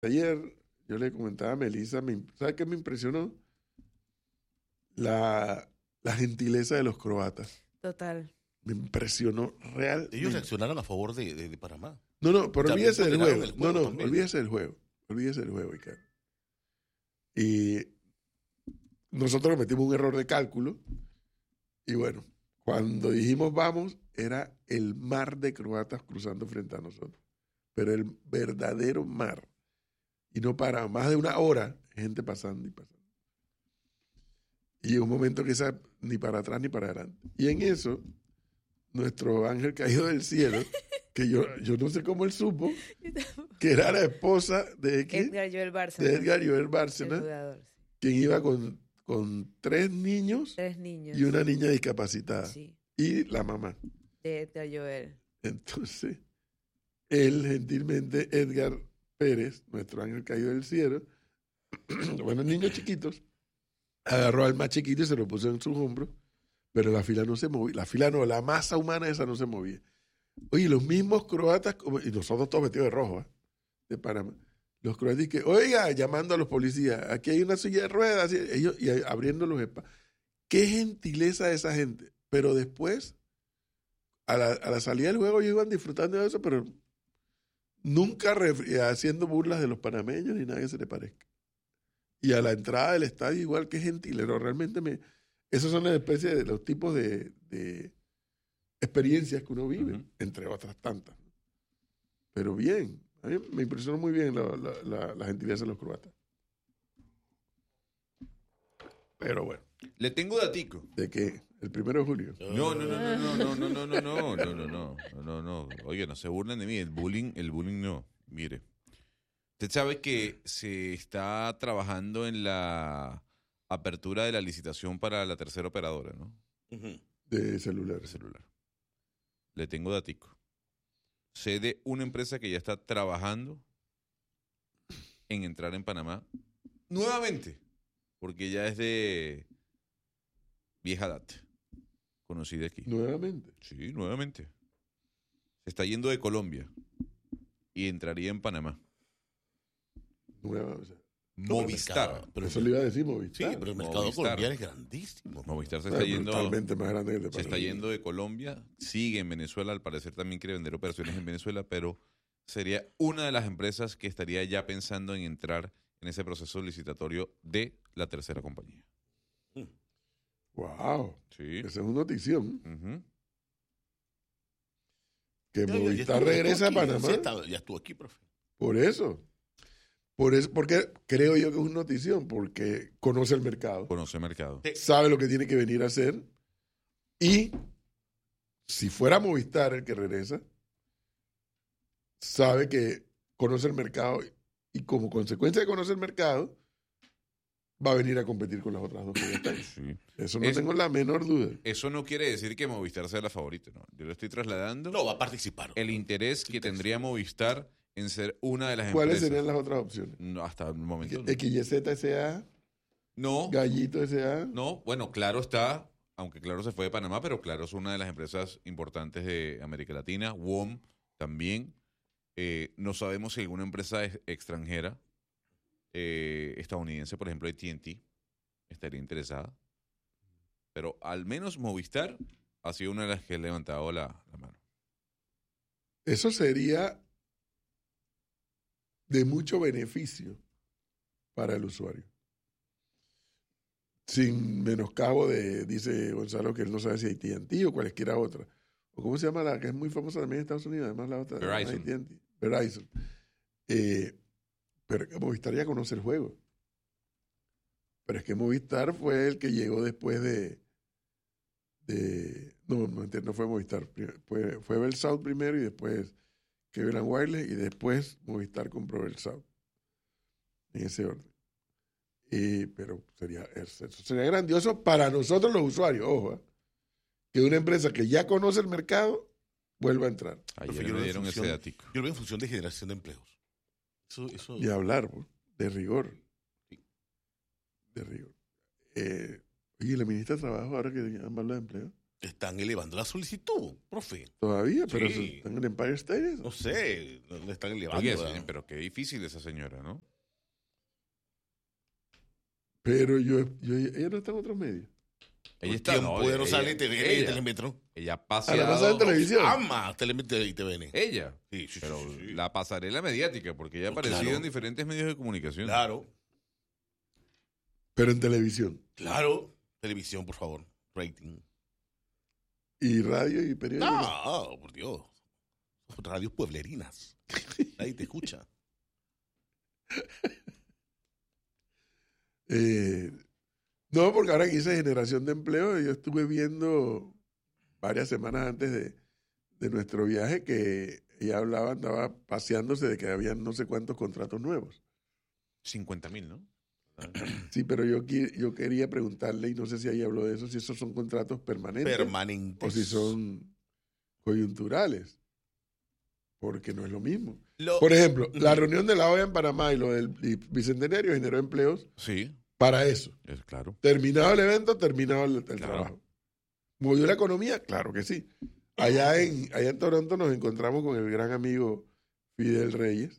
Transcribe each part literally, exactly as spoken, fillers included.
Ayer yo le comentaba a Melissa, me, ¿sabe qué me impresionó? La, la gentileza de los croatas. Total. Me impresionó real. Ellos reaccionaron a favor de, de, de Panamá. No, no, pero También olvídese del toleraron juego. el juego No, no, también. olvídese del juego. Olvídese del juego, Ricardo. Y nosotros metimos un error de cálculo. Y bueno, cuando dijimos vamos, era el mar de croatas cruzando frente a nosotros. Pero el verdadero mar. Y no para más de una hora, gente pasando y pasando. Y un momento que esa ni para atrás ni para adelante. Y en eso, nuestro ángel caído del cielo, que yo, yo no sé cómo él supo, que era la esposa de, ¿qué? Edgar Joel Bárcena. de Edgar Joel El Bárcena, jugador, sí. quien iba con, con tres niños Tres niños. y una niña discapacitada. Sí, Y la mamá. de Edgar Joel. Entonces, él gentilmente, Edgar Pérez, nuestro ángel caído del cielo, bueno, niños chiquitos, agarró al más chiquito y se lo puso en sus hombros, pero la fila no se movía. La fila no, la masa humana esa no se movía. Oye, los mismos croatas, como- y nosotros todos vestidos de rojo, ¿eh? De Panamá. Los croatas que, oiga, llamando a los policías, aquí hay una silla de ruedas, y ellos y abriendo los espacios. Qué gentileza de esa gente. Pero después, a la, a la salida del juego, ellos iban disfrutando de eso, pero nunca ref- haciendo burlas de los panameños ni nada que se le parezca. Y a la entrada del estadio, igual que gentilero. Realmente me. Esos son las especies de los tipos de, de experiencias que uno vive, Ujú. entre otras tantas. Pero bien, a mí me impresionó muy bien la, la, la, la gentileza de los croatas. Pero bueno, Le tengo datico. de que el primero de julio. No, no, no, no, no, no, no, no, no, no, no, no, no, no, no, no. Oye, no se burlen de mí. El bullying, el bullying no. Mire, usted sabe que se está trabajando en la apertura de la licitación para la tercera operadora, ¿no? Ujú. De celulares. De celular. Le tengo datico. Sé de una empresa que ya está trabajando en entrar en Panamá nuevamente, porque ya es de vieja data, conocida aquí. Nuevamente. Sí, nuevamente. Se está yendo de Colombia y entraría en Panamá. Nueva, o sea, Movistar. Mercado, pero, eso le iba a decir sí, Movistar. pero el mercado Movistar. colombiano es grandísimo. Movistar se Ah, está yendo, brutalmente más grande que el de se está Panamá. yendo de Colombia, sigue en Venezuela, al parecer también quiere vender operaciones en Venezuela, pero sería una de las empresas que estaría ya pensando en entrar en ese proceso licitatorio de la tercera compañía. Wow. Sí. Esa es una notición. Ujú. Que Ya, ya, ya Movistar estuvo- regresa a estuvo aquí, Panamá. sí, está- ya estuvo aquí, profe. Por eso. Por eso, porque creo yo que es una notición, porque conoce el mercado, Conoce mercado. sabe lo que tiene que venir a hacer, y si fuera Movistar el que regresa, sabe que conoce el mercado, y como consecuencia de conocer el mercado, va a venir a competir con las otras dos que ya están. Sí. Eso no Es- tengo la menor duda. Eso no quiere decir que Movistar sea la favorita, ¿no? Yo le estoy trasladando No, va a participar. el interés que tendría Movistar en ser una de las ¿Cuáles empresas. serían las otras opciones? No, hasta el momento. no. X Y Z S A, No, Gallito S A. no, bueno, Claro está, aunque Claro se fue de Panamá, pero Claro es una de las empresas importantes de América Latina. W O M también. Eh, no sabemos si alguna empresa es- extranjera, eh, estadounidense, por ejemplo, A T and T, estaría interesada. Pero al menos Movistar ha sido una de las que ha levantado la, la mano. Eso sería de mucho beneficio para el usuario. Sin menoscabo de, dice Gonzalo, que él no sabe si A T and T o cualesquiera otra. ¿O cómo se llama la que es muy famosa también en Estados Unidos? Además la otra. Verizon. A T and T. Verizon. Eh, pero que Movistar ya conoce el juego. Pero es que Movistar fue el que llegó después de... de no, no, entiendo, no fue Movistar. Fue, fue Bell South primero y después Cable and Wireless y después Movistar compró Bell South. En ese orden. Y, pero sería, eso sería grandioso para nosotros los usuarios, ojo, ¿eh? Que una empresa que ya conoce el mercado vuelva a entrar. Ayer Profe, yo me lo dieron ese función- datico. Yo lo veo en función de generación de empleos. Eso, eso. Y hablar, pues, de rigor. De rigor. Eh, oye, la ministra de Trabajo, ahora que habla de empleo, Están elevando la solicitud, profe. Todavía, pero Sí. eso están en Empire State. No sé, le están elevando. Oye, ¿verdad? sí, pero qué difícil esa señora, ¿no? Pero yo, yo, ella no está en otros medios. Ella ¿Por está, qué no, puede no ella- sale en T V N y ella- Telemetro? Ella ha A la paseado. pasada en televisión. Ama Telemetro y T V N. Ella. Sí, sí, Pero sí, sí. la pasarela mediática, porque ella ha No, aparecido claro. en diferentes medios de comunicación. Claro, Pero en televisión. claro. Televisión, por favor. Rating. Y radio y periódico. No, por Dios. Radios pueblerinas. Nadie te escucha. Eh, no, porque ahora que hice generación de empleo, yo estuve viendo varias semanas antes de, de nuestro viaje que ella hablaba, andaba paseándose de que había no sé cuántos contratos nuevos. cincuenta mil, ¿no? Sí, pero yo, qui- yo quería preguntarle, y no sé si ahí habló de eso, si esos son contratos permanentes Permanentes. o si son coyunturales, porque no es lo mismo. Lo- Por ejemplo, la Ujú. reunión de la O E A en Panamá y lo del y Bicentenario generó empleos Sí, para eso. es claro. Terminado el evento, terminado el, el Claro. trabajo. ¿Movió la economía? Claro que sí. Allá en, allá en Toronto nos encontramos con el gran amigo Fidel Reyes.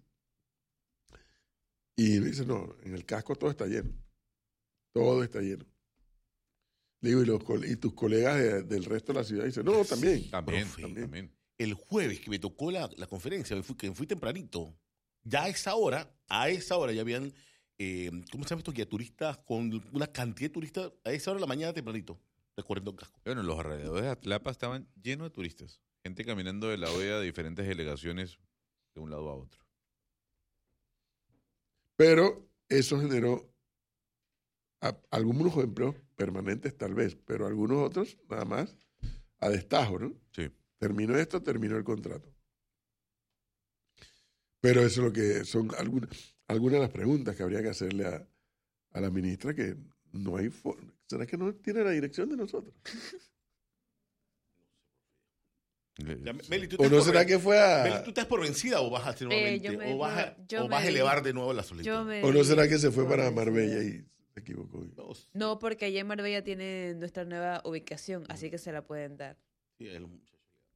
Y me dice, no, en el casco todo está lleno. Todo está lleno. Le digo, ¿y, los, col- y tus colegas de- del resto de la ciudad? Dice, no, también. También, profe, también. también. El jueves que me tocó la, la conferencia, me fui, que fui tempranito, ya a esa hora, a esa hora ya habían, eh, ¿cómo se llama estos guiaturistas? Con una cantidad de turistas, a esa hora de la mañana tempranito, recorriendo el casco. Bueno, los alrededores de Atlapa estaban llenos de turistas. Gente caminando de la O E A de diferentes delegaciones de un lado a otro. Pero eso generó a- algunos empleos permanentes tal vez, pero algunos otros nada más a destajo, ¿no? Sí. Terminó esto, terminó el contrato. Pero eso es lo que son algunas, algunas de las preguntas que habría que hacerle a, a la ministra, que no hay forma. ¿Será que no tiene la dirección de nosotros? Le- Ya, Meli, ¿tú ¿O estás no por será ven- que fue a... Meli, ¿tú estás por vencida o vas a hacer Eh, nuevamente? yo me- ¿O vas a, yo o me vas a di- elevar de nuevo la solicitud? Yo me ¿O no será di que se fue por para vencida. Marbella y se equivocó? No, No, porque allá en Marbella tiene nuestra nueva ubicación, así que se la pueden dar. sí, el muchacho.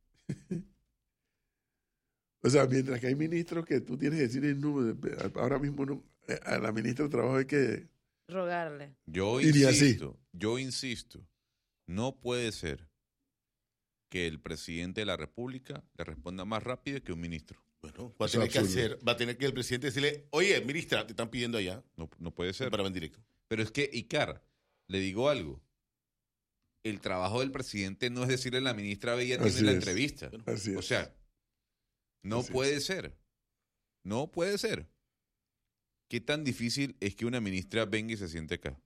O sea, mientras que hay ministros que tú tienes que decir el número, de- ahora mismo no, eh, a la ministra de Trabajo hay que... Rogarle. Yo Iría así. insisto, yo insisto, no puede ser que el presidente de la República le responda más rápido que un ministro. Bueno, va a Eso tener es que absurdo. hacer, va a tener que el presidente decirle, oye, ministra, te están pidiendo allá No, no puede ser. para en directo. Pero es que, Icar, le digo algo. El trabajo del presidente no es decirle a la ministra Bella Así tiene la es. entrevista. Así es. O sea, no Así puede ser. No puede ser. ¿Qué tan difícil es que una ministra venga y se siente acá?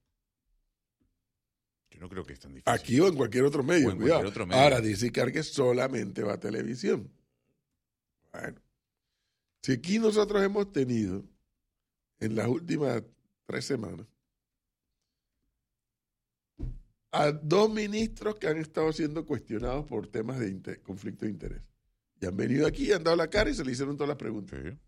Yo no creo que es tan difícil. Aquí o en cualquier otro medio, O en cuidado. cualquier otro medio. Ahora dice Icar que solamente va a televisión. Bueno, si aquí nosotros hemos tenido en las últimas tres semanas a dos ministros que han estado siendo cuestionados por temas de inter- conflicto de interés. Y han venido aquí, han dado la cara y se le hicieron todas las preguntas. Sí.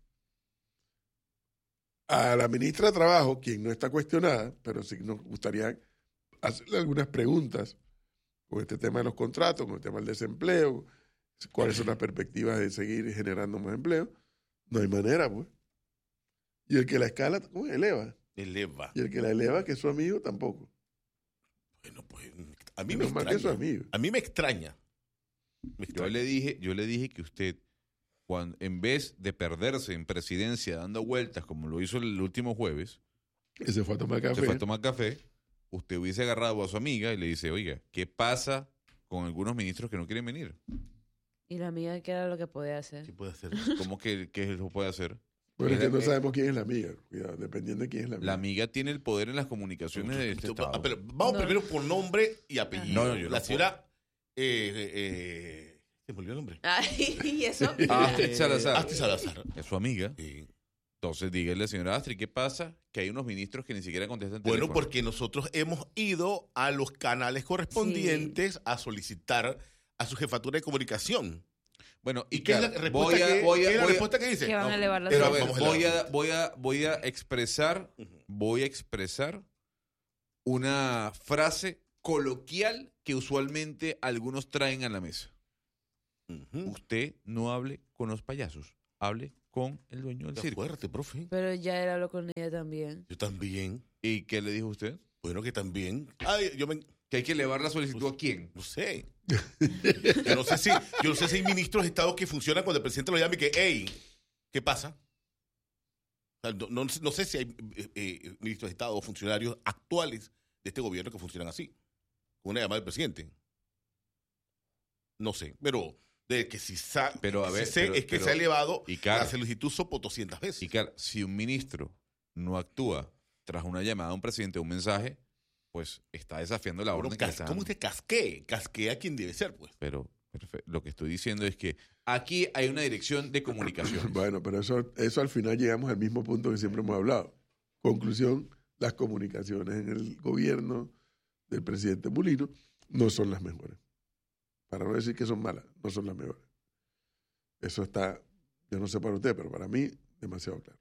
A la ministra de Trabajo, quien no está cuestionada, pero sí nos gustaría hacerle algunas preguntas con este tema de los contratos, con el tema del desempleo, cuáles son las perspectivas de seguir generando más empleo. No hay manera, pues. Y el que la escala, ¿cómo eleva? Eleva. Y el que la eleva, que es su amigo, tampoco. Bueno, pues a mí me Menos mal que es su extraña. amigo. A mí me extraña. Me Yo extraña. le dije, yo le dije que usted, cuando, en vez de perderse en presidencia dando vueltas como lo hizo el último jueves, Que se fue a tomar café. se fue a tomar café, usted hubiese agarrado a su amiga y le dice, oiga, ¿qué pasa con algunos ministros que no quieren venir? Y la amiga, ¿qué era lo que podía hacer? ¿Qué puede hacer? ¿Cómo que, que lo puede hacer? Bueno, es que no Eh, sabemos quién es la amiga. Cuidado, dependiendo de quién es la amiga. La amiga tiene el poder en las comunicaciones de este Ah, estado. pero vamos No. primero por nombre y apellido. No, no, yo la no señora. Eh, eh, eh, se me olvidó el nombre. Ay, ¿y eso? Astrid Eh, Salazar. Astrid Salazar. Es su amiga. Eh, Entonces dígale, señora Astrid, ¿qué pasa? Que hay unos ministros que ni siquiera contestan bueno, teléfono. porque nosotros hemos ido a los canales correspondientes a solicitar a su jefatura de comunicación. Bueno, ¿Y y qué es la claro, respuesta, voy a, que, voy a- qué es la voy a- respuesta que dice? Que van a No, elevar la Pero a Vamos ver, a voy elevar. a, voy a, voy a expresar, Ujú. voy a expresar una frase coloquial que usualmente algunos traen a la mesa. Ujú. Usted no hable con los payasos, hable con el dueño del Está circo. fuerte, profe. Pero ya él habló con ella también. Yo también. ¿Y qué le dijo usted? Bueno, que también. Ay, yo me... ¿Que hay que elevar la solicitud a quién? No sé. Yo no sé si, yo no sé si hay ministros de Estado que funcionan cuando el presidente lo llama y que, hey, ¿qué pasa? O sea, no, no- no sé si hay eh, eh, ministros de Estado o funcionarios actuales de este gobierno que funcionan así, con una llamada del presidente. No sé, pero de que si sa- Pero, a ver, si sé pero- es que pero- se ha elevado y claro. la solicitud sopo doscientas veces. Y claro, si un ministro no actúa tras una llamada a un presidente o un mensaje, pues está desafiando la Bueno, orden que le cas- está ¿Cómo dando. usted casquee? Casquea a quien debe ser, pues. Pero perfe- lo que estoy diciendo es que aquí hay una dirección de comunicación. Bueno, pero eso, eso al final llegamos al mismo punto que siempre hemos hablado. Conclusión, las comunicaciones en el gobierno del presidente Mulino no son las mejores. Para no decir que son malas, no son las mejores. Eso está, yo no sé para usted, pero para mí, demasiado claro.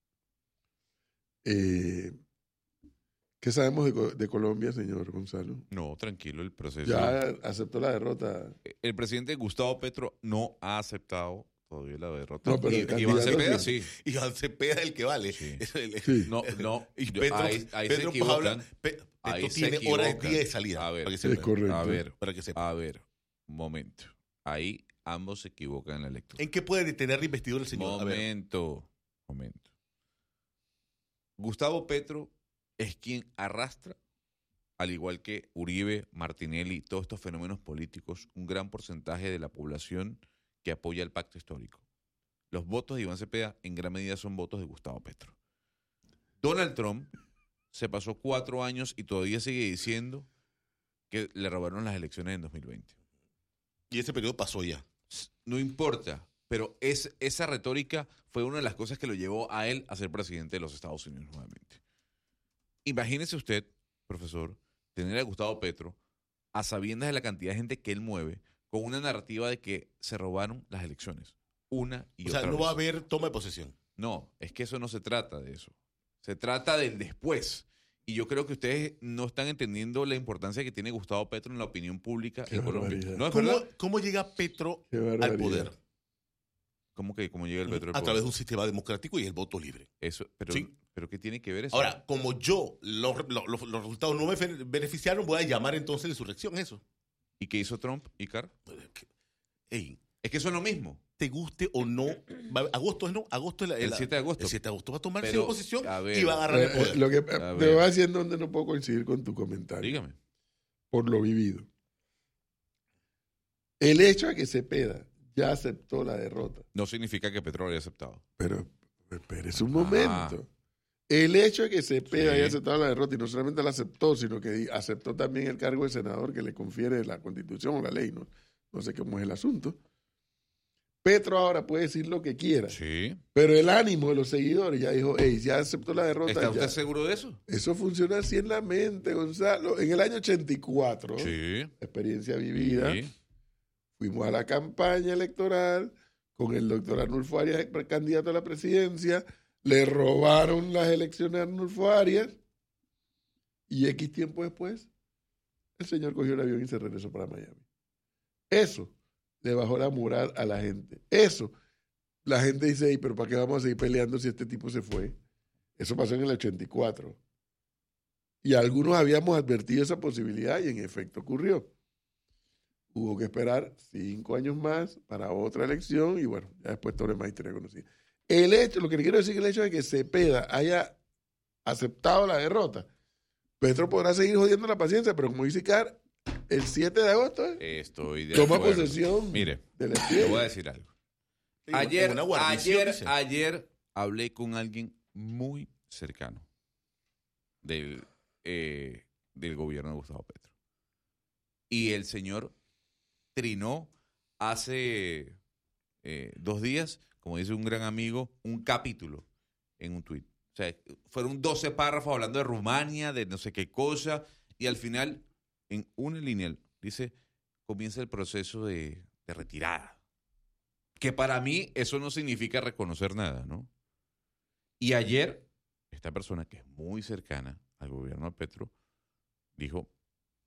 Eh, ¿Qué sabemos de, Co- de Colombia, señor Gonzalo? No, tranquilo, el proceso. Ya aceptó la derrota. El presidente Gustavo Petro no ha aceptado todavía la derrota. No, pero Y- el Iván candidato Cepeda sí. sí. Y Iván Cepeda es el que vale. Sí. Es el- Sí. No, no. Y yo- Petro, ahí ahí se Petro, pues, equivocan. habla- Pe- Petro Ahí se tiene horas equivocan. día de salida. A ver, para que Es sepa. correcto. A ver, Para que sepa. a ver, un momento. Ahí ambos se equivocan en la lectura. ¿En qué puede detener la investidura el señor? A ver. Momento, momento. Gustavo Petro es quien arrastra, al igual que Uribe, Martinelli, todos estos fenómenos políticos, un gran porcentaje de la población que apoya el pacto histórico. Los votos de Iván Cepeda en gran medida son votos de Gustavo Petro. Donald Trump se pasó cuatro años y todavía sigue diciendo que le robaron las elecciones en dos mil veinte. Y ese periodo pasó ya. No importa, pero es, esa retórica fue una de las cosas que lo llevó a él a ser presidente de los Estados Unidos nuevamente. Imagínese usted, profesor, tener a Gustavo Petro a sabiendas de la cantidad de gente que él mueve con una narrativa de que se robaron las elecciones una y O otra sea, no vez. va a haber toma de posesión. No, es que eso no se trata de eso. Se trata del después. Y yo creo que ustedes no están entendiendo la importancia que tiene Gustavo Petro en la opinión pública Qué en Colombia. barbaridad. ¿No es ¿Cómo, verdad? cómo llega Petro Qué al barbaridad. poder? ¿Cómo que cómo llega el Petro al A poder? través de un sistema democrático y el voto libre. Eso, pero, Sí. pero ¿qué tiene que ver eso? Ahora, como yo, los, los- los- los resultados no me fe- beneficiaron, voy a llamar entonces la insurrección eso. ¿Y qué hizo Trump y Carr? Ey, Es que eso es lo mismo. te guste o no, va- agosto es no, agosto es la, El la- siete de agosto. El siete de agosto va a tomarse Pero, la oposición a ver, y va a agarrar Eh, el eh, poder. lo que, A te ver. voy a decir donde no puedo coincidir con tu comentario. Dígame. Por lo vivido. El hecho de que Cepeda ya aceptó la derrota, No significa que Petro lo haya aceptado. pero espérese un Ah. momento. El hecho de que Cepeda Sí. haya aceptado la derrota y no solamente la aceptó, sino que di- aceptó también el cargo de senador que le confiere la constitución o la ley, ¿no? No sé cómo es el asunto. Petro ahora puede decir lo que quiera, Sí. pero el ánimo de los seguidores ya dijo, hey, ya aceptó la derrota. ¿Está ya". usted seguro de eso? Eso funciona así en la mente, Gonzalo. En el año ochenta y cuatro, Sí. experiencia vivida, Sí. fuimos a la campaña electoral con el doctor Arnulfo Arias, candidato a la presidencia, le robaron las elecciones a Arnulfo Arias y X tiempo después el señor cogió el avión y se regresó para Miami. Eso le bajó la moral a la gente. Eso, la gente dice, "Ey, pero ¿para qué vamos a seguir peleando si este tipo se fue?" Eso pasó en el ochenta y cuatro. Y algunos habíamos advertido esa posibilidad y en efecto ocurrió. Hubo que esperar cinco años más para otra elección y bueno, ya después toda la historia conocida. El hecho, lo que le quiero decir es el hecho de que Cepeda haya aceptado la derrota. Petro podrá seguir jodiendo la paciencia, pero como dice Car, el siete de agosto ¿eh? Estoy de toma acuerdo. posesión Mire, del le espíritu. voy a decir algo. Sí, Ayer, una guarnición, ayer, dice. ayer hablé con alguien muy cercano del, eh, del gobierno de Gustavo Petro. Y el señor trinó hace eh, dos días, como dice un gran amigo, un capítulo en un tuit. O sea, fueron doce párrafos hablando de Rumania, de no sé qué cosa, y al final, en una línea, dice, comienza el proceso de, de retirada. Que para mí eso no significa reconocer nada, ¿no? Y ayer, esta persona que es muy cercana al gobierno de Petro, dijo,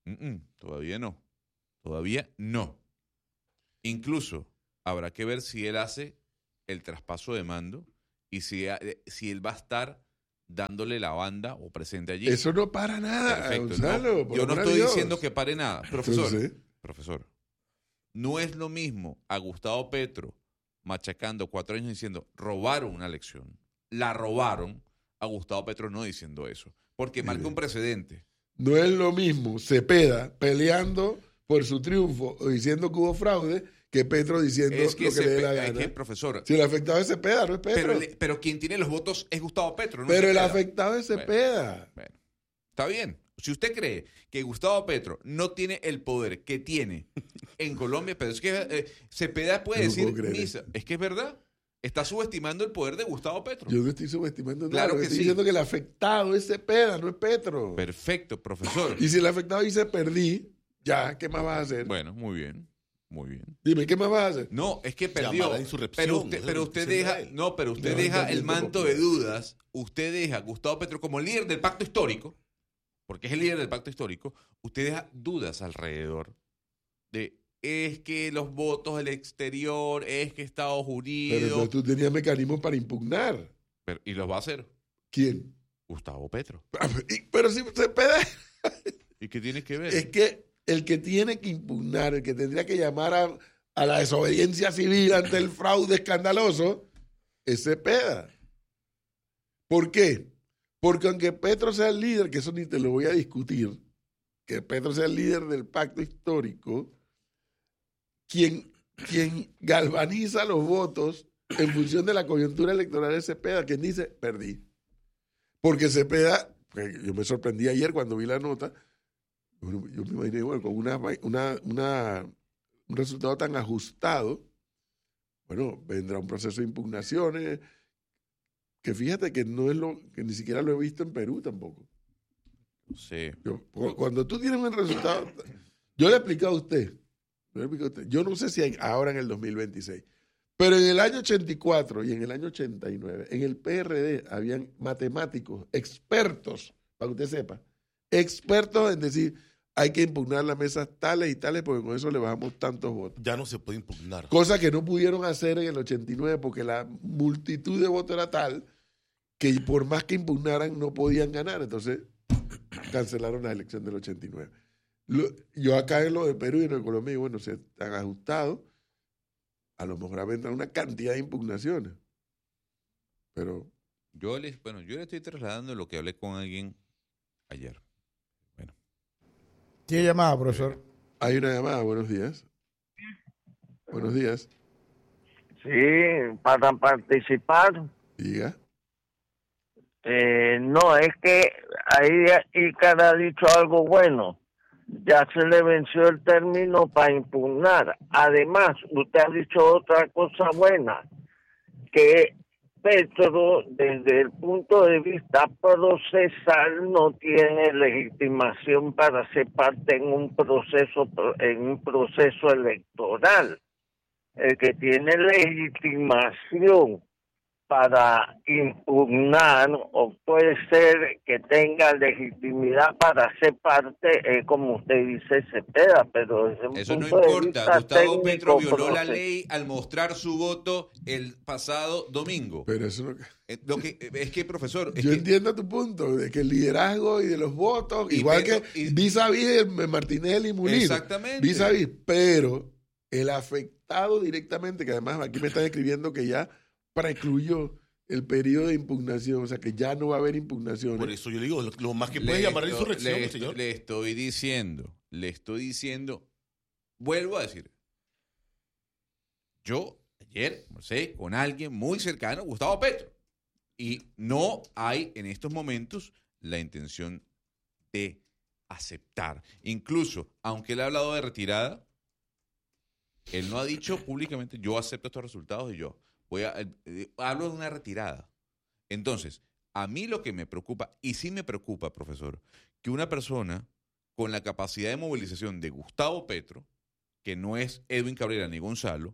Mm-mm, todavía no. Todavía no. Incluso habrá que ver si él hace el traspaso de mando y si, eh, si él va a estar dándole la banda o presente allí. Eso no para nada, Perfecto. Gonzalo, No, por yo no amor a estoy Dios. diciendo que pare nada. Profesor, Yo sé. profesor, no es lo mismo a Gustavo Petro machacando cuatro años diciendo robaron una elección, la robaron, a Gustavo Petro no diciendo eso, porque marca Mire. un precedente. No es lo mismo Cepeda peleando por su triunfo o diciendo que hubo fraude que Petro diciendo Es que, lo que le dé la Cepe- es gana. que, profesor, Si el afectado es Cepeda, no es Petro. pero, Pero, el- pero quien tiene los votos es Gustavo Petro, no el Cepeda. afectado es Bueno. Cepeda. Bueno, está bien. Si usted cree que Gustavo Petro no tiene el poder que tiene en Colombia, pero es que eh, Cepeda puede No decir puedo creer misa. Es que es verdad. Está subestimando el poder de Gustavo Petro. Yo no estoy subestimando nada. Claro lo que estoy sí. diciendo que el afectado es Cepeda, no es Petro. Perfecto, profesor. Y si el afectado dice perdí, ya, ¿qué más vas a hacer? Bueno, muy bien. Muy bien. Dime, ¿qué más vas a hacer? No, es que Llamada perdió. a insurrección, Pero usted, es lo pero que usted está diciendo deja, él. no, pero usted deja el Levantamiento manto de popular. dudas. Usted deja a Gustavo Petro como líder del pacto histórico, porque es el líder del pacto histórico. Usted deja dudas alrededor de es que los votos del exterior, es que Estados Pero Unidos. entonces tú tenías mecanismos para impugnar. Pero- y los va a hacer ¿Quién? Gustavo Petro. Y- Pero si Cepeda ¿Y qué tiene que ver? es que el que tiene que impugnar, el que tendría que llamar a, a la desobediencia civil ante el fraude escandaloso, es Cepeda. ¿Por qué? Porque aunque Petro sea el líder, que eso ni te lo voy a discutir, que Petro sea el líder del pacto histórico, quien, quien galvaniza los votos en función de la coyuntura electoral es Cepeda, quien dice, perdí. Porque Cepeda, pues, yo me sorprendí ayer cuando vi la nota, yo, yo me imaginé, bueno, con una, una, una, un resultado tan ajustado, bueno, vendrá un proceso de impugnaciones, que fíjate que no es lo, que ni siquiera lo he visto en Perú tampoco. Sí. Yo, cu- cuando tú tienes un resultado, yo le he explicado a usted, yo, le he explicado a usted, yo no sé si hay ahora en el dos mil veintiséis, pero en el año ochenta y cuatro y en el año ochenta y nueve, en el P R D habían matemáticos, expertos, para que usted sepa, expertos en decir, hay que impugnar las mesas tales y tales porque con eso le bajamos tantos votos. Ya no se puede impugnar. Cosa que no pudieron hacer en el ochenta y nueve porque la multitud de votos era tal que por más que impugnaran no podían ganar. Entonces cancelaron la elección del ochenta y nueve. Lo- yo acá en lo de Perú y en lo de Colombia, digo, bueno, se han ajustado. A lo mejor vendrá una cantidad de impugnaciones. Pero Yo le, bueno, yo le estoy trasladando lo que hablé con alguien ayer. Bueno. ¿Tiene llamada, profesor? hay una llamada. Buenos días. Buenos días. Sí, para participar. Diga. Eh, no, es que ahí Icar ha dicho algo bueno. Ya se le venció el término para impugnar. Además, usted ha dicho otra cosa buena, que Petro, desde el punto de vista procesal, no tiene legitimación para ser parte en un proceso en un proceso electoral. El que tiene legitimación para impugnar o puede ser que tenga legitimidad para ser parte, eh, como usted dice, Cepeda, pero desde un Eso no punto de importa. vista Gustavo Petro técnico, violó la procesal. ley al mostrar su voto el pasado domingo. Pero eso no... Eh, Lo que, es que, profesor, es Yo que entiendo tu punto, de que el liderazgo y de los votos, Y igual Petro- que y- vis a vis de Martinelli y Mulino. Exactamente. Vis a vis, pero el afectado directamente, que además aquí me están escribiendo que ya precluyó el periodo de impugnación, o sea que ya no va a haber impugnaciones. Por eso yo digo, lo, lo más que le puede llamar esto- insurrección, le, señor. le estoy diciendo, le estoy diciendo, vuelvo a decir, yo ayer conversé con alguien muy cercano, Gustavo Petro, y no hay en estos momentos la intención de aceptar. Incluso, aunque él ha hablado de retirada, él no ha dicho públicamente, yo acepto estos resultados y yo voy a, eh, hablo de una retirada. Entonces, a mí lo que me preocupa, y sí me preocupa, profesor, que una persona con la capacidad de movilización de Gustavo Petro, que no es Edwin Cabrera ni Gonzalo,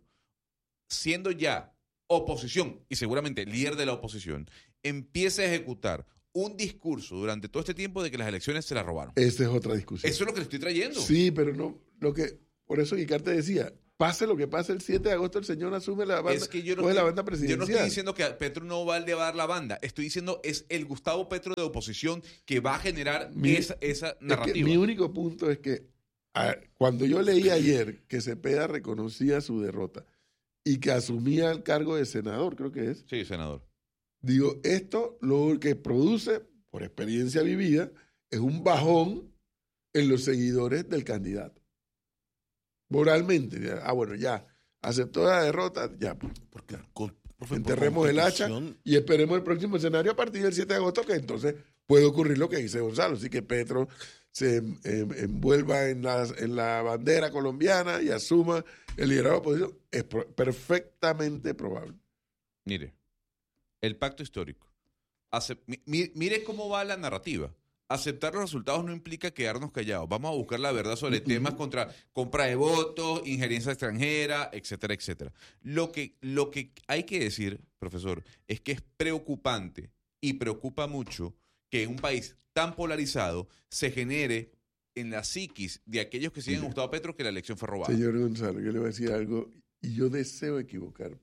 siendo ya oposición y seguramente líder de la oposición, empiece a ejecutar un discurso durante todo este tiempo de que las elecciones se las robaron. Esa es otra discusión. Eso es lo que le estoy trayendo. Sí, pero no, lo que, por eso Guicar te decía, pase lo que pase el siete de agosto, el señor asume la banda, Es que yo no, coge la estoy, banda yo presidencial. no estoy diciendo que Petro no va a elevar la banda. Estoy diciendo es el Gustavo Petro de oposición que va a generar Mi- esa, esa Es que narrativa. mi único punto es que a- cuando yo leí ayer que Cepeda reconocía su derrota y que asumía el cargo de senador, creo que es, Sí, senador. digo, esto lo que produce, por experiencia vivida, es un bajón en los seguidores del candidato. Moralmente. ya, Ah, bueno, ya, aceptó la derrota, ya, pues, Porque con, profe, por enterremos el hacha constitución, y esperemos el próximo escenario a partir del siete de agosto, que entonces puede ocurrir lo que dice Gonzalo, así que Petro se em- em- envuelva en la, en la bandera colombiana y asuma el liderazgo de la oposición. Es pro- perfectamente probable. Mire, el pacto histórico. Acep- mi- mi- mire cómo va la narrativa. Aceptar los resultados no implica quedarnos callados. Vamos a buscar la verdad sobre temas contra compra de votos, injerencia extranjera, etcétera, etcétera. Lo que, lo que hay que decir, profesor, es que es preocupante y preocupa mucho que en un país tan polarizado se genere en la psiquis de aquellos que siguen a Gustavo Petro que la elección fue robada. Señor Gonzalo, yo le voy a decir algo y yo deseo equivocarme.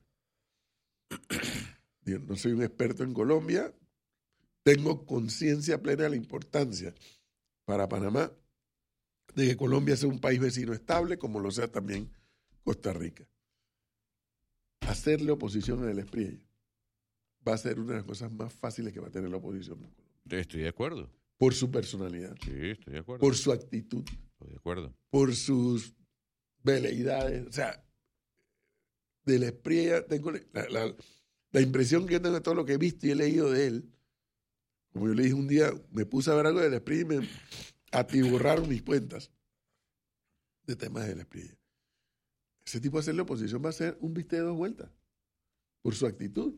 Yo no soy un experto en Colombia, tengo conciencia plena de la importancia para Panamá de que Colombia sea un país vecino estable, como lo sea también Costa Rica. Hacerle oposición a El Espriella va a ser una de las cosas más fáciles que va a tener la oposición en Colombia. Estoy de acuerdo. Por su personalidad, Sí, estoy de acuerdo. por su actitud, Estoy de acuerdo. por sus veleidades. O sea, del Espriella tengo la, la- la impresión que yo tengo de todo lo que he visto y he leído de él. Como yo le dije un día, me puse a ver algo del Espriella y me atiborraron mis cuentas de temas del Espriella. Ese tipo de hacerle oposición va a ser un viste de dos vueltas por su actitud.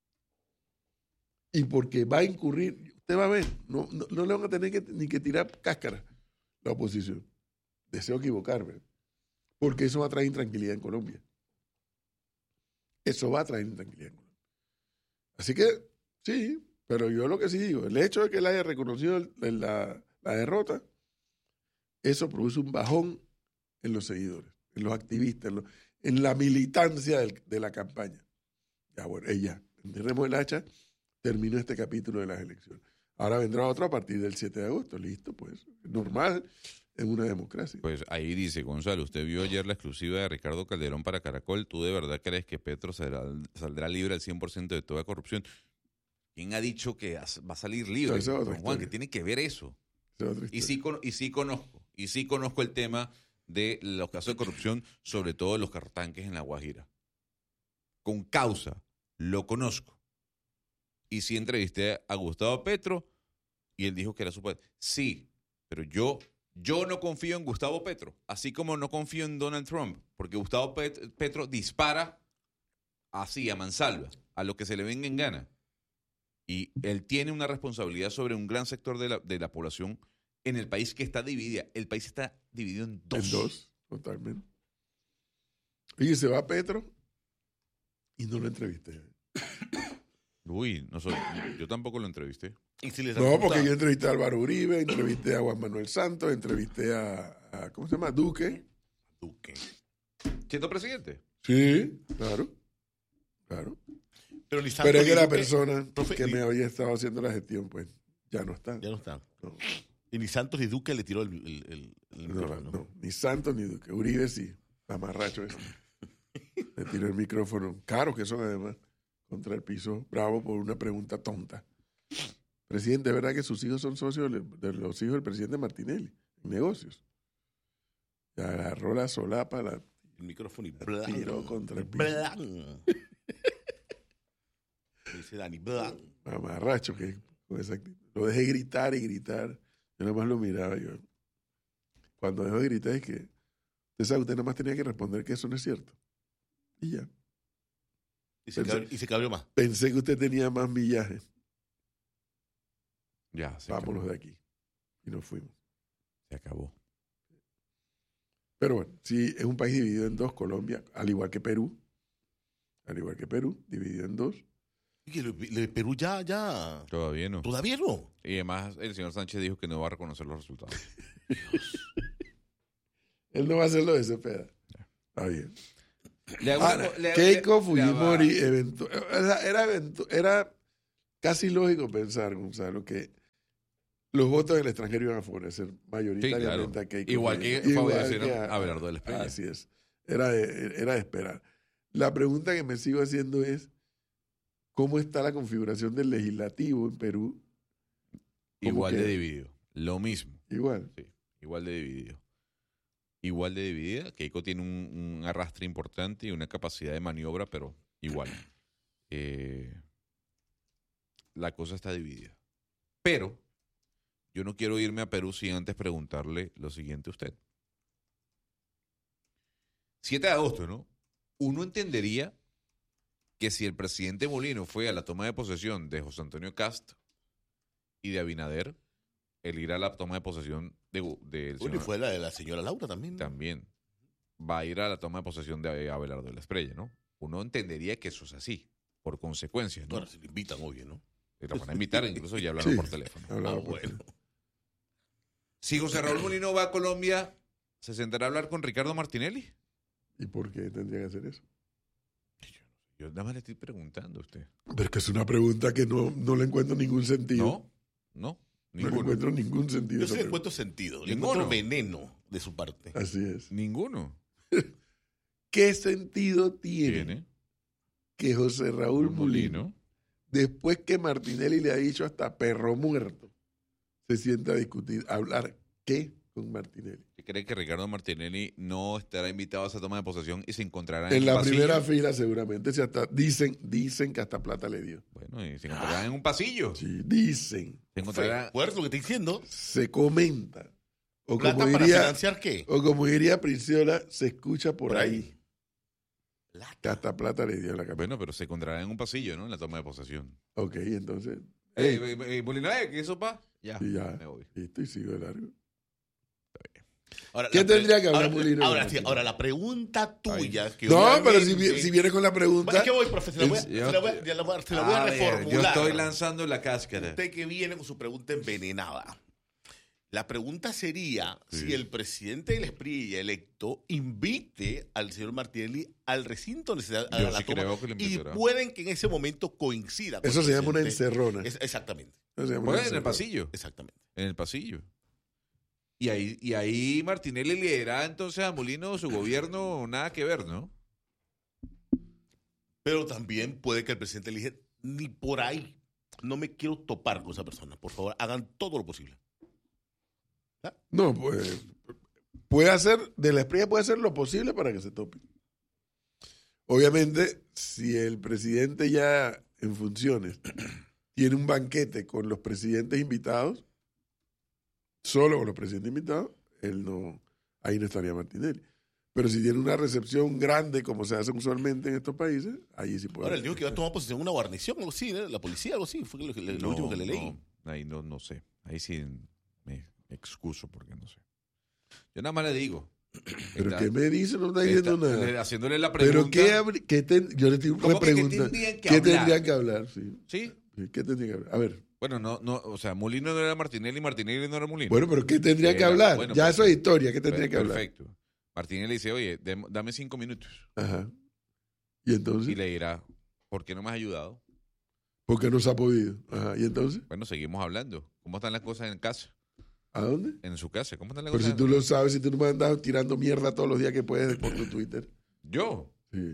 Y porque va a incurrir, usted va a ver, no, no, no le van a tener que, ni que tirar cáscara la oposición. Deseo equivocarme, porque eso va a traer intranquilidad en Colombia. Eso va a traer intranquilidad en Colombia. Así que, sí, pero yo lo que sí digo, el hecho de que él haya reconocido el- el- la, la derrota, eso produce un bajón en los seguidores, en los activistas, en, los- en la militancia del- de la campaña. Ya, bueno, ella, enterremos el hacha, terminó este capítulo de las elecciones. Ahora vendrá otro a partir del siete de agosto, listo, pues, normal en una democracia. Pues ahí dice, Gonzalo, usted vio ayer la exclusiva de Ricardo Calderón para Caracol. ¿Tú de verdad crees que Petro saldrá, saldrá libre al cien por ciento de toda corrupción? ¿Quién ha dicho que as- va a salir libre? Esa es otra Don Juan, historia. que tiene que ver eso. Esa es otra Y historia. sí, con- y sí conozco, y sí conozco el tema de los casos de corrupción, sobre todo los cartanques en La Guajira. Con causa, lo conozco. Y sí entrevisté a Gustavo Petro y él dijo que era su padre. Sí, pero yo, yo no confío en Gustavo Petro, así como no confío en Donald Trump, porque Gustavo Pet- Petro dispara así, a mansalva, a lo que se le venga en gana. Y él tiene una responsabilidad sobre un gran sector de la, de la población en el país que está dividida. El país está dividido en dos. En dos, totalmente. Oye, se va Petro y no lo entrevisté. Uy, no soy, yo tampoco lo entrevisté. y si les No, resulta- porque yo entrevisté a Álvaro Uribe, entrevisté a Juan Manuel Santos, entrevisté a, a ¿cómo se llama? Duque. Duque. ¿Siendo presidente? Sí, claro. Claro. Pero, ni Pero Santos es ni que la Duque persona profe, que ni- me había estado haciendo la gestión, pues, ya no está. ya no están. No, Y ni Santos ni Duque le tiró el, el, el- el no, micrófono. no, ni Santos ni Duque. Uribe sí, amarracho ese. Le tiró el micrófono, caros que son además, contra el piso, bravo por una pregunta tonta. Presidente, ¿es verdad que sus hijos son socios de de los hijos del presidente Martinelli en negocios? Y agarró la solapa, la El micrófono y La blan. tiró contra el piso. Blan. Dice Dani, blan. amarracho que con esa actitud. Lo dejé gritar y gritar. Yo nada más lo miraba yo. Cuando dejó de gritar es que usted sabe, usted nada más tenía que responder que eso no es cierto. Y ya. Y se, Pensé- cabrió, y se cabrió más. Pensé que usted tenía más millaje. Ya, se Vámonos acabó. de aquí. Y nos fuimos. Se acabó. Pero bueno, sí, es un país dividido en dos, Colombia, al igual que Perú. Al igual que Perú, dividido en dos. Y el, el Perú ya, ya. Todavía no. Todavía no. Y además el señor Sánchez dijo que no va a reconocer los resultados. Él no va a hacerlo de Cepeda. Está bien. Le hago Ahora, una- le- Keiko le- Fujimori le- eventu- era, era, eventu- era casi lógico pensar, Gonzalo, que los votos del extranjero iban a favorecer mayoritariamente Sí, claro. a Keiko. Igual que Fujimori. favorecieron a Abelardo de la Espriella. Así es. Era de, era de esperar. La pregunta que me sigo haciendo es, ¿cómo está la configuración del legislativo en Perú? ¿Cómo Igual de queda? dividido. Lo mismo. Igual. Sí, igual de dividido. Igual de dividida. Keiko tiene un, un arrastre importante y una capacidad de maniobra, pero igual. Eh, la cosa está dividida. Pero yo no quiero irme a Perú sin antes preguntarle lo siguiente a usted. siete de agosto, ¿no? Uno entendería que si el presidente Molino fue a la toma de posesión de José Antonio Cast y de Abinader, él irá a la toma de posesión de, del Bueno, y señor- fue la de la señora Laura también. ¿no? también va a ir a la toma de posesión de Abelardo de la Espriella, ¿no? Uno entendería que eso es así, por consecuencia, ¿no? Ahora, si le invitan, obvio, ¿no? Y la van a invitar, incluso ya hablaron Sí. por teléfono. Hablaba Ah, por bueno. teléfono. Si José Raúl Molino va a Colombia, ¿se sentará a hablar con Ricardo Martinelli? ¿Y por qué tendría que hacer eso? Yo nada más le estoy preguntando a usted. Pero es que es una pregunta que no, no le encuentro ningún sentido. ¿No? No, No le ninguno. encuentro ningún sentido. a Yo esa sí le pregunta. encuentro sentido. Le Ninguno. encuentro veneno de su parte. Así es. Ninguno. ¿Qué sentido tiene, Tiene. que José Raúl Molino, después que Martinelli le ha dicho hasta perro muerto, se sienta a discutir, a hablar qué con Martinelli? ¿Cree que Ricardo Martinelli no estará invitado a esa toma de posesión y se encontrará en, En el la pasillo? primera fila seguramente, si hasta, dicen, dicen que hasta plata le dio. Bueno, y se encontrarán en un pasillo. Sí, dicen, Se encontrará... ¿Fuerte lo que está diciendo? se comenta. O ¿Plata como para diría, financiar qué? o como diría Princiola, se escucha por, Por ahí. ahí. Plata. Que hasta plata le dio en la cabeza. Bueno, pero se encontrarán en un pasillo, ¿no? En la toma de posesión. Ok, entonces, Ey, ey, ey, Molino, eh, ¿qué eso pa? Ya, y ya, me voy. listo, y sigo de largo. Ahora, ¿Qué la pre- tendría que hablar ahora, Molino? Ahora, sí, ahora, la pregunta tuya. Que No, pero si, obviamente- vi- si viene con la pregunta, Es que voy, profe, se la voy a, El- se la voy a- se la voy a- se la voy a A ver, reformular. yo estoy lanzando la cáscara. Usted que viene con su pregunta envenenada. La pregunta sería Sí. si el presidente del Espriella electo invite al señor Martinelli al recinto donde se da a Yo la sí toma, creo que lo y invitará. pueden que en ese momento coincida. con eso el se llama una presidente. encerrona. Es- exactamente, Eso se llama una Pues en el encerrona. pasillo. exactamente. En el pasillo. Y ahí, y ahí Martinelli le dirá entonces a Molino su gobierno nada que ver, ¿no? Pero también puede que el presidente le dije, ni por ahí, no me quiero topar con esa persona. Por favor, hagan todo lo posible. No, pues puede hacer, de la Espriella puede hacer lo posible para que se tope. Obviamente, si el presidente ya en funciones tiene un banquete con los presidentes invitados, solo con los presidentes invitados, él no, ahí no estaría Martinelli. Pero si tiene una recepción grande, como se hace usualmente en estos países, ahí sí puede. Ahora, él dijo que iba a tomar posición en una guarnición, algo así, ¿no? La policía, algo así, fue lo, que- lo No, último que le leí. no, ahí no, no sé. Ahí sí me excuso porque no sé. Yo nada más le digo. Pero Está- ¿qué me dice? No está diciendo está- nada. le- haciéndole la pregunta. Pero ¿qué, habr- qué ten- yo le estoy ¿Cómo que qué repreguntando. tendrían que ¿Qué hablar? tendrían que hablar? Sí. Sí. Sí, ¿qué tendrían que hablar? A ver. Bueno, no, no, o sea, Molino no era Martinelli, Martinelli no era Molino. Bueno, pero ¿qué tendrían que Era- hablar? bueno, ya pues, eso es historia. ¿Qué tendrían que hablar? Perfecto. Martinelli le dice, oye, dem- dame cinco minutos. Ajá. Y entonces, Y le dirá, ¿por qué no me has ayudado? ¿por qué no se ha podido? Ajá. ¿Y entonces? Bueno, seguimos hablando. ¿Cómo están las cosas en casa? ¿A dónde? En su casa, ¿cómo están las Pero cosas? si tú lo sabes, si tú no me andas tirando mierda todos los días que puedes por tu Twitter. Yo. Sí.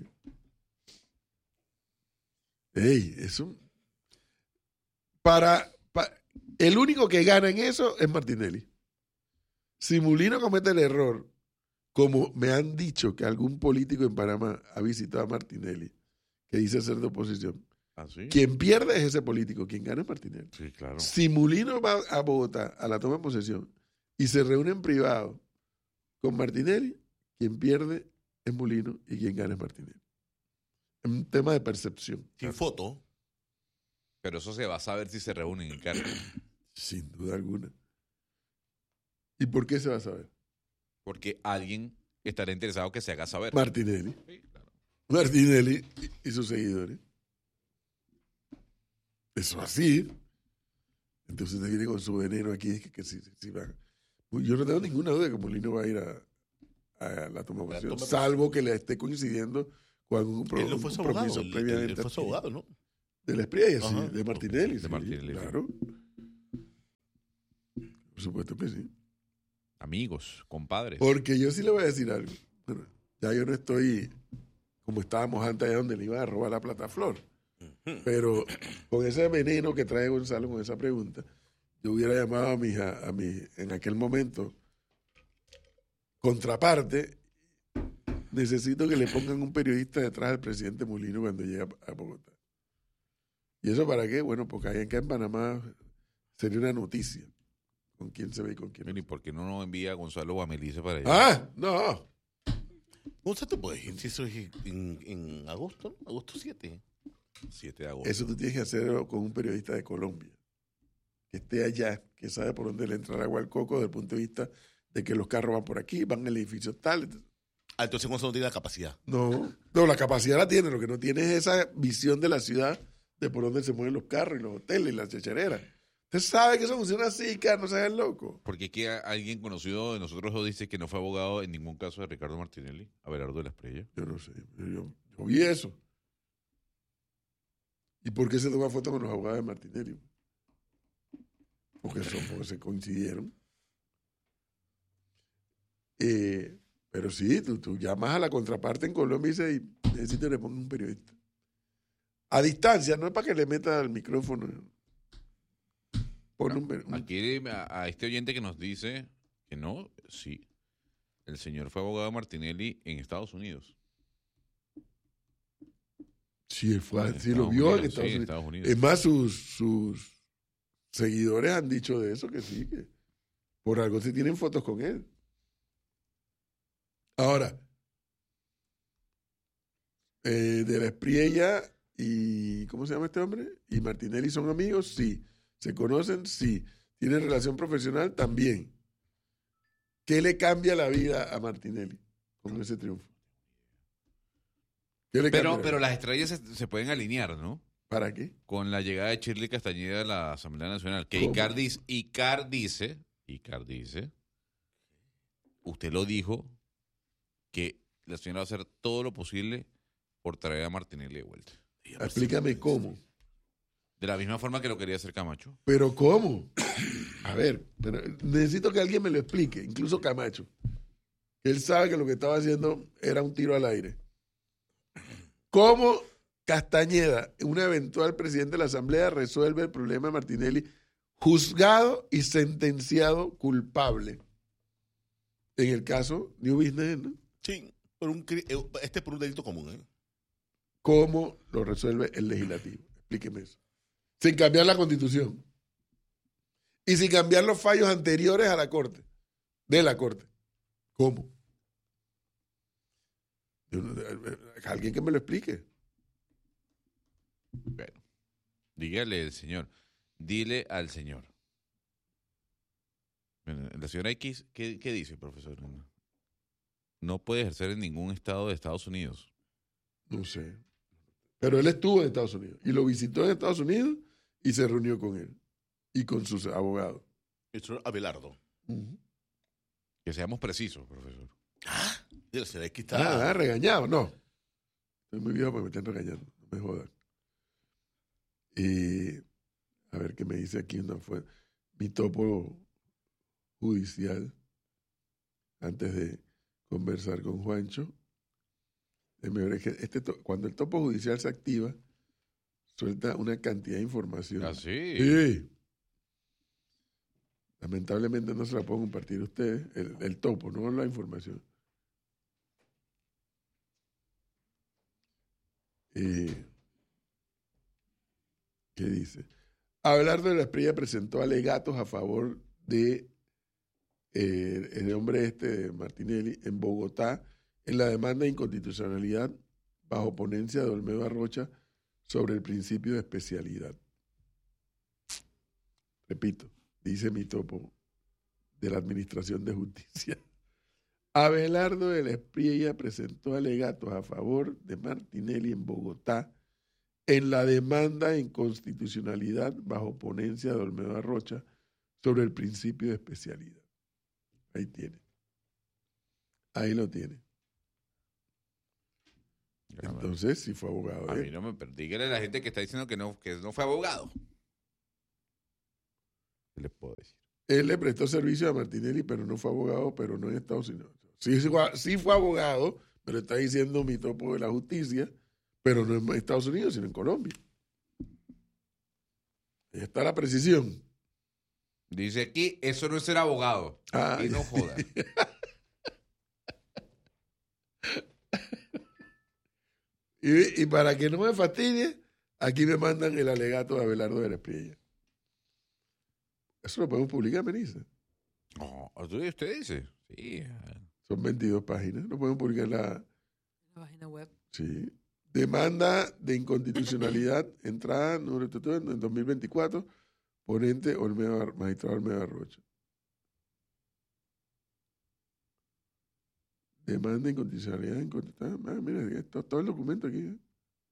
Ey, eso. Para, pa- el único que gana en eso es Martinelli. Si Molino comete el error, como me han dicho que algún político en Panamá ha visitado a Martinelli, que dice ser de oposición, ¿Ah, sí? quien pierde es ese político, quien gana es Martinelli. Sí, claro. Si Molino va a Bogotá a la toma de posesión y se reúne en privado con Martinelli, quien pierde es Molino y quien gana es Martinelli. Es un tema de percepción, Sin foto. Pero eso se va a saber si se reúnen en cargo. sin duda alguna. ¿Y por qué se va a saber? Porque alguien estará interesado que se haga saber. Martinelli. Sí, claro. Martinelli y, y sus seguidores. Eso así. Entonces te viene con su veneno aquí. Es que, que si, si va. Yo no tengo ninguna duda de que Molino va a ir a, a la toma de La posesión, toma de salvo que le esté coincidiendo con algún pro- Él no fue su compromiso abogado. Él, él- previamente. él fue su adquirido. abogado, ¿no? De la Espriella, sí, Ajá. de Martinelli. De sí, Martinelli, sí. claro. Por supuesto que sí. Amigos, compadres. Porque yo sí le voy a decir algo. Bueno, ya yo no estoy como estábamos antes, allá donde le iban a robar la plata a Flor. Pero con ese veneno que trae Gonzalo con esa pregunta, yo hubiera llamado a mi, a, a mi en aquel momento, contraparte, necesito que le pongan un periodista detrás al presidente Molino cuando llegue a, a Bogotá. ¿Y eso para qué? Bueno, porque ahí acá en Panamá sería una noticia con quién se ve y con quién no. ¿Y por qué no nos envía a Gonzalo o a Melissa para allá? Ah, no. Gonzalo, te puedes ir si eso es en, en agosto, ¿no? Agosto siete. siete de agosto. Eso tú tienes que hacerlo con un periodista de Colombia, que esté allá, que sabe por dónde le entra el agua al coco desde el punto de vista de que los carros van por aquí, van al edificio tal. Ah, entonces Gonzalo no tiene la capacidad. No, no, la capacidad la tiene, lo que no tiene es esa visión de la ciudad, de por dónde se mueven los carros y los hoteles y las chechereras. Usted sabe que eso funciona así, cara, no se haga el loco. Porque aquí a- alguien conocido de nosotros dos dice que no fue abogado en ningún caso de Ricardo Martinelli, Abelardo de la Espriella. Yo no sé, yo, yo, yo vi eso. ¿Y por qué se toma foto con los abogados de Martinelli? Porque, son, porque se coincidieron. Eh, pero sí, tú, tú llamas a la contraparte en Colombia y dices, "Y necesito que le ponga un periodista. A distancia, no es para que le meta el micrófono. Pon un, un- Aquí a, a este oyente que nos dice que no, sí. El señor fue abogado de Martinelli en Estados Unidos. sí, él fue, En sí lo Estados vio en Unidos, Estados sí, en Unidos. Estados Unidos. Es más, sus, sus seguidores han dicho de eso, que sí, que por algo se tienen fotos con él. Ahora, eh, de la Espriella y, ¿cómo se llama este hombre? Y Martinelli son amigos, sí. ¿Se conocen? Sí. ¿Tienen relación profesional? También. ¿Qué le cambia la vida a Martinelli con ese triunfo? ¿Qué le Pero, cambia? pero las estrellas se, se pueden alinear, ¿no? ¿Para qué? Con la llegada de Shirley Castañeda a la Asamblea Nacional. Que ¿Cómo? Icar dice, Icar dice, Icar dice, usted lo dijo, que la señora va a hacer todo lo posible por traer a Martinelli de vuelta. Explícame cómo. De la misma forma que lo quería hacer Camacho. ¿Pero cómo? A ver, pero necesito que alguien me lo explique, incluso Camacho. Él sabe que lo que estaba haciendo era un tiro al aire. ¿Cómo Castañeda, un eventual presidente de la Asamblea, resuelve el problema de Martinelli, juzgado y sentenciado culpable? En el caso New Business, ¿no? Sí, por un, cri- eh, este es por un delito común, ¿eh? ¿Cómo lo resuelve el legislativo? Explíqueme eso. Sin cambiar la Constitución. Y sin cambiar los fallos anteriores a la Corte. De la Corte. ¿Cómo? Yo no- alguien que me lo explique. Bueno, dígale al señor, dile al señor. Bueno, la señora X, ¿qué, qué dice, profesor? No puede ejercer en ningún estado de Estados Unidos. No sé. Pero él estuvo en Estados Unidos. Y lo visitó en Estados Unidos y se reunió con él. Y con sus abogados. El señor Abelardo. Ujú. Que seamos precisos, profesor. Y la señora X está... Ah, ah, regañado, no. Estoy muy viejo para que me estén regañando, no me jodan. Y a ver qué me dice aquí una fue mi topo judicial antes de conversar con Juancho. Déjeme ver, es que este to- cuando el topo judicial se activa, suelta una cantidad de información. ¿Ah, sí? Sí. Lamentablemente no se la puedo compartir a ustedes, el, el topo, no la información. Eh, ¿Qué dice? Abelardo de la Espriella presentó alegatos a favor de eh, el hombre este de Martinelli en Bogotá en la demanda de inconstitucionalidad bajo ponencia de Olmedo Arrocha sobre el principio de especialidad. Repito, dice mi topo de la Administración de Justicia. Abelardo de la Espriella presentó alegatos a favor de Martinelli en Bogotá en la demanda de inconstitucionalidad bajo ponencia de Olmedo Arrocha sobre el principio de especialidad. Ahí tiene. Ahí lo tiene. Entonces, si fue abogado. A ¿eh? mí no me pero dígale a la gente que está diciendo que no, que no fue abogado. ¿Qué les puedo decir? Él le prestó servicio a Martinelli, pero no fue abogado, pero no en Estados Unidos. Sí, sí fue, sí fue abogado, pero está diciendo mi topo de la justicia, pero no en Estados Unidos, sino en Colombia. Ahí está la precisión. Dice aquí, eso no es ser abogado. Ah, y no joda. y, y para que no me fastidie, aquí me mandan el alegato de Abelardo de la Espriella. Eso lo podemos publicar, Melissa. No, usted dice. Sí. Son veintidós páginas. Lo podemos publicar en la... La página web. Sí. Demanda de inconstitucionalidad, entrada número en dos mil veinticuatro, ponente Olmedo, magistrado Olmedo Arrocha. Demanda de inconstitucionalidad, inconstitucionalidad. Ah, mira, está todo el documento aquí. ¿eh?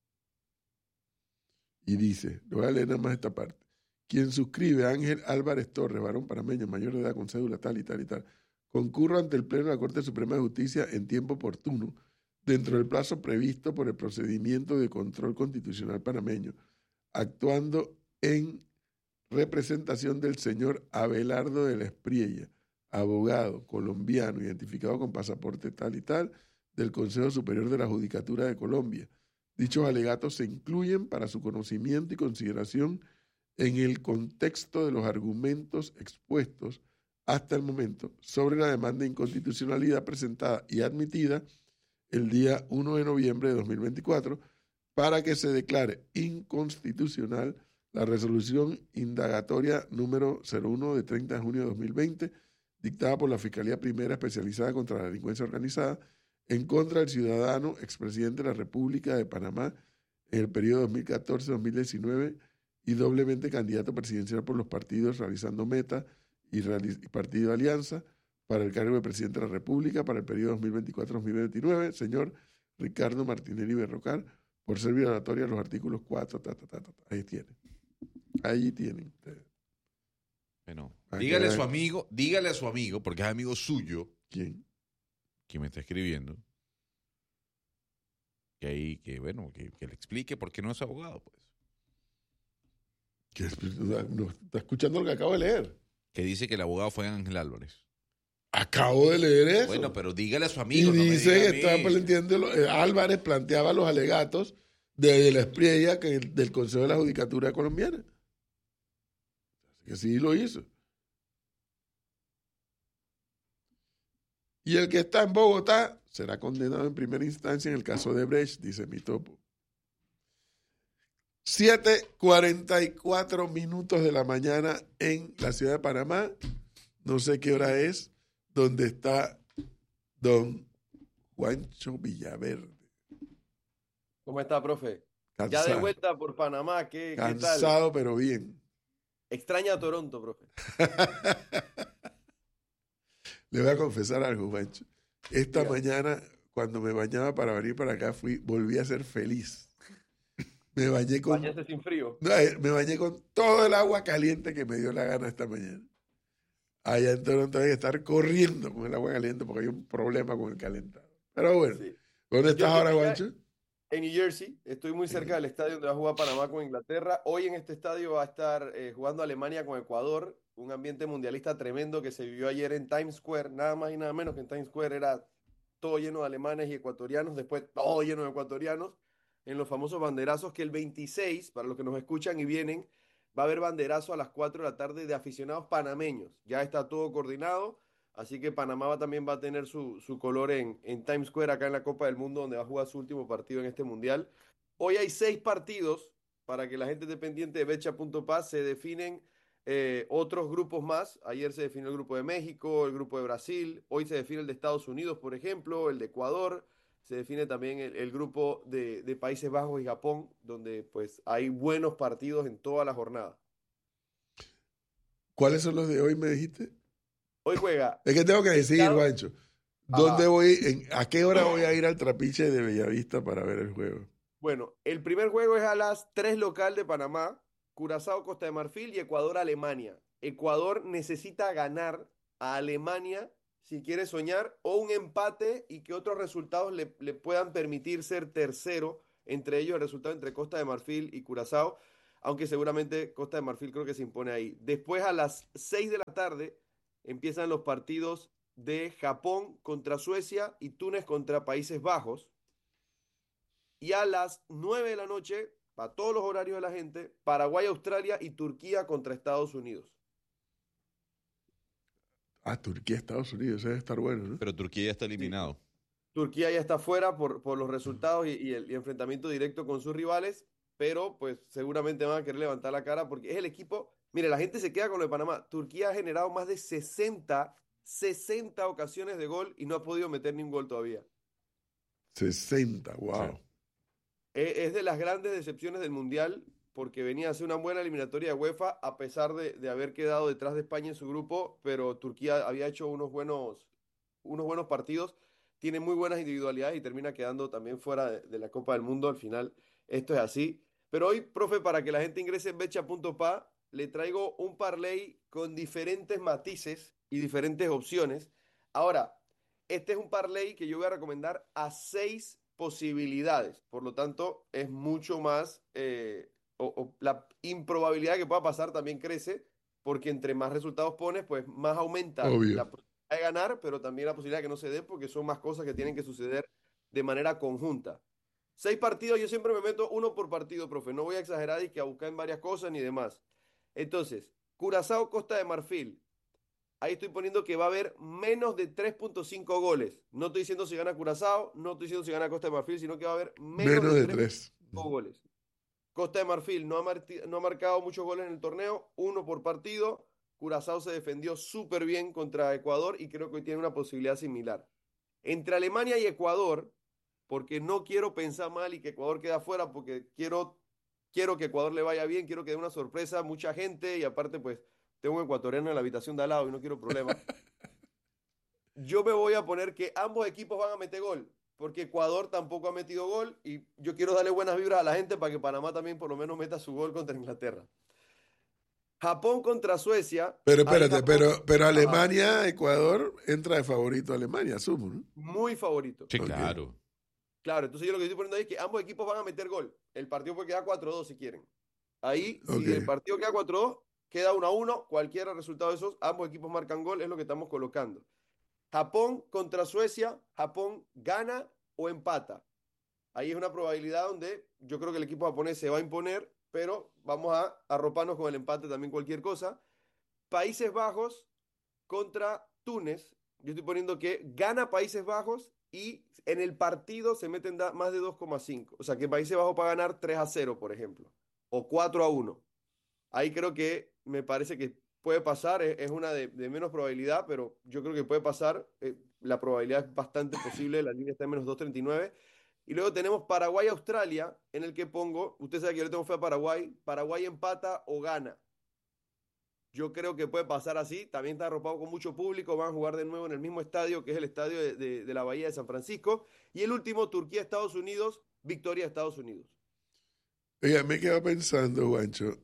Y dice, le voy a leer nada más esta parte. Quien suscribe, Ángel Álvarez Torres, varón panameño, mayor de edad, con cédula tal y tal y tal, concurra ante el Pleno de la Corte Suprema de Justicia en tiempo oportuno, dentro del plazo previsto por el procedimiento de control constitucional panameño, actuando en representación del señor Abelardo de la Espriella, abogado colombiano, identificado con pasaporte tal y tal, del Consejo Superior de la Judicatura de Colombia. Dichos alegatos se incluyen para su conocimiento y consideración en el contexto de los argumentos expuestos hasta el momento sobre la demanda de inconstitucionalidad presentada y admitida el día primero de noviembre de dos mil veinticuatro para que se declare inconstitucional la resolución indagatoria número cero uno de treinta de junio de dos mil veinte dictada por la Fiscalía Primera Especializada contra la Delincuencia Organizada en contra del ciudadano expresidente de la República de Panamá en el periodo dos mil catorce a dos mil diecinueve y doblemente candidato presidencial por los partidos Realizando Meta y, Realiz- y Partido Alianza para el cargo de presidente de la República para el periodo dos mil veinticuatro a dos mil veintinueve, señor Ricardo Martinelli Berrocal, por ser violatoria a los artículos cuatro, ta, ta, ta, ta, ta. Ahí tienen. Ahí tienen ustedes. Bueno, Ah, dígale a que- su amigo, dígale a su amigo, porque es amigo suyo, ¿Quién? que me está escribiendo, que ahí, que bueno, que, que le explique por qué no es abogado, pues. Que es- no, está escuchando lo que acabo de leer. Que dice que el abogado fue Ángel Álvarez. Acabo de leer eso. Bueno, pero dígale a su y amigo. no me dice diga a que mí. está, pues, entiende, lo- eh, Álvarez planteaba los alegatos de, de la Espriella que, del Consejo de la Judicatura Colombiana. Así que sí lo hizo. Y el que está en Bogotá será condenado en primera instancia en el caso de Brecht, dice mi topo. siete cuarenta y cuatro minutos de la mañana en la ciudad de Panamá. No sé qué hora es, donde está don Juancho Villaverde. ¿Cómo está, profe? Ya de Cansado, vuelta por Panamá, ¿qué, qué tal? cansado pero bien. Extraña a Toronto, profe. Le voy a confesar algo, Juancho. Esta Diga. mañana, cuando me bañaba para venir para acá, fui, volví a ser feliz. Me bañé con, Bañaste sin frío. no, eh, me bañé con todo el agua caliente que me dio la gana esta mañana. Allá en Toronto hay que estar corriendo con el agua caliente porque hay un problema con el calentado. Pero bueno, Sí. ¿dónde estás Yo ahora, tenía- Juancho? En New Jersey, estoy muy cerca del estadio donde va a jugar Panamá con Inglaterra. Hoy en este estadio va a estar eh, jugando Alemania con Ecuador, un ambiente mundialista tremendo que se vivió ayer en Times Square, nada más y nada menos que en Times Square era todo lleno de alemanes y ecuatorianos, después todo lleno de ecuatorianos, en los famosos banderazos que el veintiséis, para los que nos escuchan y vienen, va a haber banderazo a las cuatro de la tarde de aficionados panameños. Ya está todo coordinado. Así que Panamá va, también va a tener su, su color en, en Times Square, acá en la Copa del Mundo, donde va a jugar su último partido en este Mundial. Hoy hay seis partidos, para que la gente esté pendiente de Betcha punto pa, se definen eh, otros grupos más. Ayer se definió el grupo de México, el grupo de Brasil, hoy se define el de Estados Unidos, por ejemplo, el de Ecuador, se define también el, el grupo de, de Países Bajos y Japón, donde pues hay buenos partidos en toda la jornada. ¿Cuáles son los de hoy, me dijiste? Hoy juega Es que tengo que decir, Claro. Juancho, ¿dónde Ajá. voy, en, a qué hora voy a ir al trapiche de Bellavista para ver el juego? Bueno, el primer juego es a las tres local de Panamá, Curazao, Costa de Marfil y Ecuador, Alemania. Ecuador necesita ganar a Alemania si quiere soñar, o un empate y que otros resultados le, le puedan permitir ser tercero, entre ellos el resultado entre Costa de Marfil y Curazao, aunque seguramente Costa de Marfil creo que se impone ahí. Después a las seis de la tarde empiezan los partidos de Japón contra Suecia y Túnez contra Países Bajos. Y a las nueve de la noche, para todos los horarios de la gente, Paraguay, Australia y Turquía contra Estados Unidos. Ah, Turquía, Estados Unidos, eso debe estar bueno, ¿no? Pero Turquía ya está eliminado. Turquía ya está fuera por, por los resultados y, y el y enfrentamiento directo con sus rivales, pero pues seguramente van a querer levantar la cara porque es el equipo. Mire, la gente se queda con lo de Panamá. Turquía ha generado más de sesenta, sesenta ocasiones de gol y no ha podido meter ni un gol todavía. sesenta, wow. Sí. Es, es de las grandes decepciones del Mundial porque venía a hacer una buena eliminatoria de UEFA a pesar de, de haber quedado detrás de España en su grupo, pero Turquía había hecho unos buenos, unos buenos partidos, tiene muy buenas individualidades y termina quedando también fuera de, de la Copa del Mundo. Al final, esto es así. Pero hoy, profe, para que la gente ingrese en becha punto pa, le traigo un parlay con diferentes matices y diferentes opciones. Ahora, este es un parlay que yo voy a recomendar a seis posibilidades. Por lo tanto, es mucho más, eh, o, o la improbabilidad que pueda pasar también crece, porque entre más resultados pones, pues más aumenta Obvio. la posibilidad de ganar, pero también la posibilidad de que no se dé, porque son más cosas que tienen que suceder de manera conjunta. Seis partidos, yo siempre me meto uno por partido, profe. No voy a exagerar y que a buscar en varias cosas ni demás. Entonces, Curazao, Costa de Marfil. Ahí estoy poniendo que va a haber menos de tres punto cinco goles. No estoy diciendo si gana Curazao, no estoy diciendo si gana Costa de Marfil, sino que va a haber menos, Menos de de tres tres. goles. Costa de Marfil no ha, marti- no ha marcado muchos goles en el torneo, uno por partido. Curazao se defendió súper bien contra Ecuador y creo que hoy tiene una posibilidad similar. Entre Alemania y Ecuador, porque no quiero pensar mal y que Ecuador quede afuera, porque quiero, quiero que Ecuador le vaya bien, quiero que dé una sorpresa a mucha gente y aparte pues tengo un ecuatoriano en la habitación de al lado y no quiero problemas. Yo me voy a poner que ambos equipos van a meter gol, porque Ecuador tampoco ha metido gol y yo quiero darle buenas vibras a la gente para que Panamá también por lo menos meta su gol contra Inglaterra. Japón contra Suecia. Pero Ahí espérate, Japón- pero, pero Ajá, Alemania, Ecuador, entra de favorito a Alemania, asumo, ¿no? muy favorito. Sí, Ok. claro. Claro, entonces yo lo que estoy poniendo ahí es que ambos equipos van a meter gol. El partido puede quedar cuatro a dos si quieren. Ahí, Ok. si el partido queda cuatro a dos, queda uno a uno, cualquier resultado de esos, ambos equipos marcan gol, es lo que estamos colocando. Japón contra Suecia, Japón gana o empata. Ahí es una probabilidad donde yo creo que el equipo japonés se va a imponer, pero vamos a arroparnos con el empate también cualquier cosa. Países Bajos contra Túnez. Yo estoy poniendo que gana Países Bajos y en el partido se meten da- más de dos coma cinco. O sea que Países Bajos va a ganar tres a cero, por ejemplo, o cuatro a uno. Ahí creo que me parece que puede pasar, es, es una de, de menos probabilidad, pero yo creo que puede pasar. Eh, la probabilidad es bastante posible, la línea está en menos dos coma treinta y nueve. Y luego tenemos Paraguay-Australia, en el que pongo, usted sabe que yo le tengo fe a Paraguay, Paraguay empata o gana. Yo creo que puede pasar así, también está arropado con mucho público, van a jugar de nuevo en el mismo estadio, que es el estadio de, de- de la Bahía de San Francisco. Y el último, Turquía-Estados Unidos, victoria de Estados Unidos. Oiga, me quedo pensando, Juancho,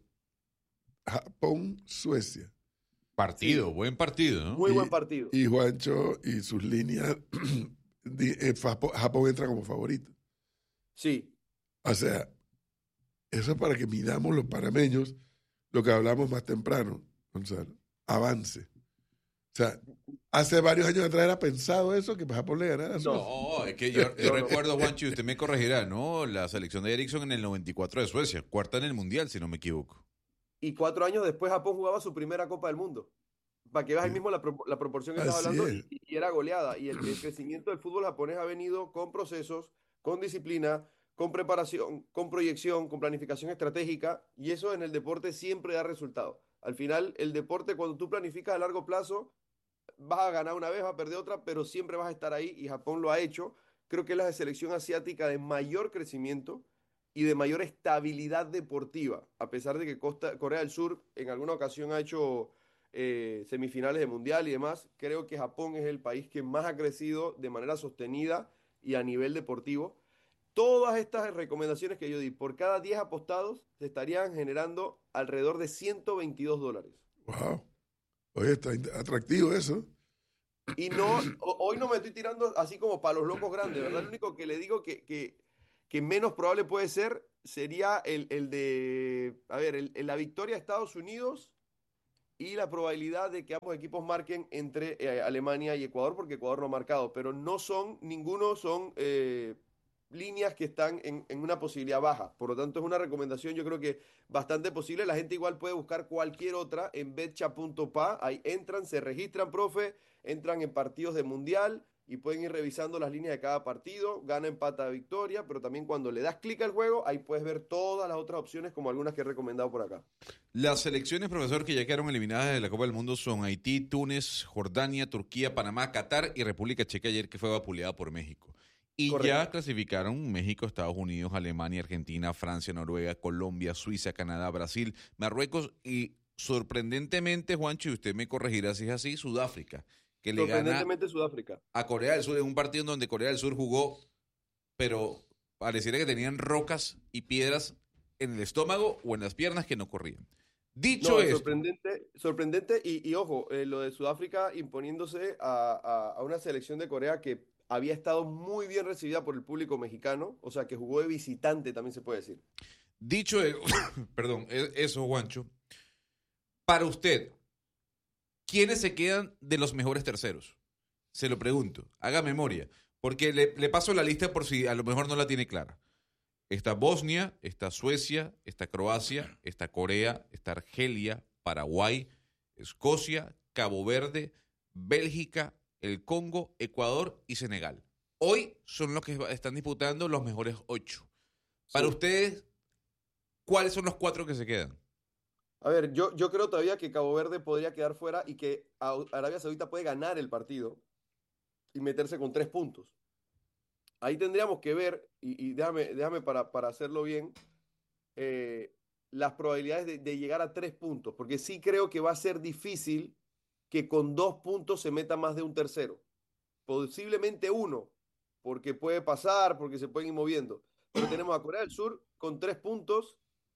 Japón, Suecia. Partido, Sí. buen partido, ¿no? Muy Y- buen partido. Y Juancho y sus líneas, di- eh, Fapo- Japón entra como favorito. Sí, O sea, eso es para que midamos los panameños lo que hablamos más temprano, Gonzalo. Avance. O sea, hace varios años atrás era pensado eso, que Japón le ganara a Suecia. No, es que yo, yo No, no. recuerdo, Juanchi, usted me corregirá, ¿no? La selección de Ericsson en el noventa y cuatro de Suecia, cuarta en el Mundial, si no me equivoco. y cuatro años después Japón jugaba su primera Copa del Mundo. Para que veas ahí Sí. mismo la, pro- la proporción que estás Así hablando, es. y, y era goleada. Y el, el crecimiento del fútbol japonés ha venido con procesos, con disciplina, con preparación, con proyección, con planificación estratégica, y eso en el deporte siempre da resultado. Al final, el deporte, cuando tú planificas a largo plazo, vas a ganar una vez, vas a perder otra, pero siempre vas a estar ahí, y Japón lo ha hecho. Creo que es la selección asiática de mayor crecimiento y de mayor estabilidad deportiva, a pesar de que Costa, Corea del Sur en alguna ocasión ha hecho eh, semifinales de mundial y demás. Creo que Japón es el país que más ha crecido de manera sostenida y a nivel deportivo. Todas estas recomendaciones que yo di, por cada diez apostados, se estarían generando alrededor de ciento veintidós dólares. Wow. Oye, está int- atractivo eso. Y no, ho- hoy no me estoy tirando así como para los locos grandes, ¿verdad? Lo único que le digo que, que, que menos probable puede ser sería el, el de, a ver, el, el- la victoria de Estados Unidos y la probabilidad de que ambos equipos marquen entre eh, Alemania y Ecuador, porque Ecuador no ha marcado, pero no son, ninguno son eh, líneas que están en, en una posibilidad baja. Por lo tanto, es una recomendación, yo creo que bastante posible. La gente igual puede buscar cualquier otra en betcha punto pa. Ahí entran, se registran, profe, entran en partidos de mundial y pueden ir revisando las líneas de cada partido, gana, empata, victoria, pero también cuando le das clic al juego, ahí puedes ver todas las otras opciones como algunas que he recomendado por acá. Las selecciones, profesor, que ya quedaron eliminadas de la Copa del Mundo son Haití, Túnez, Jordania, Turquía, Panamá, Qatar y República Checa ayer, que fue vapuleada por México. Y Correcto. ya clasificaron México, Estados Unidos, Alemania, Argentina, Francia, Noruega, Colombia, Suiza, Canadá, Brasil, Marruecos y sorprendentemente, Juancho, y usted me corregirá si es así, Sudáfrica, que le gana Sorprendentemente Sudáfrica. a Corea del Sur en un partido en donde Corea del Sur jugó, pero pareciera que tenían rocas y piedras en el estómago o en las piernas que no corrían. Dicho No, esto, sorprendente, sorprendente y, y ojo, eh, lo de Sudáfrica imponiéndose a, a- a una selección de Corea que había estado muy bien recibida por el público mexicano, o sea, que jugó de visitante, también se puede decir. dicho e- perdón, e- eso, Juancho, para usted, ¿quiénes se quedan de los mejores terceros? Se lo pregunto, haga memoria, porque le, le paso la lista por si a lo mejor no la tiene clara. Está Bosnia, está Suecia, está Croacia, está Corea, está Argelia, Paraguay, Escocia, Cabo Verde, Bélgica, el Congo, Ecuador y Senegal. Hoy son los que están disputando los mejores ocho. Para Sí. ustedes, ¿cuáles son los cuatro que se quedan? A ver, yo, yo creo todavía que Cabo Verde podría quedar fuera y que Au- Arabia Saudita puede ganar el partido y meterse con tres puntos. Ahí tendríamos que ver, y, y déjame, déjame para, para hacerlo bien, eh, las probabilidades de, de llegar a tres puntos, porque sí creo que va a ser difícil que con dos puntos se meta más de un tercero. Posiblemente uno, porque puede pasar, porque se pueden ir moviendo. Pero tenemos a Corea del Sur con tres puntos,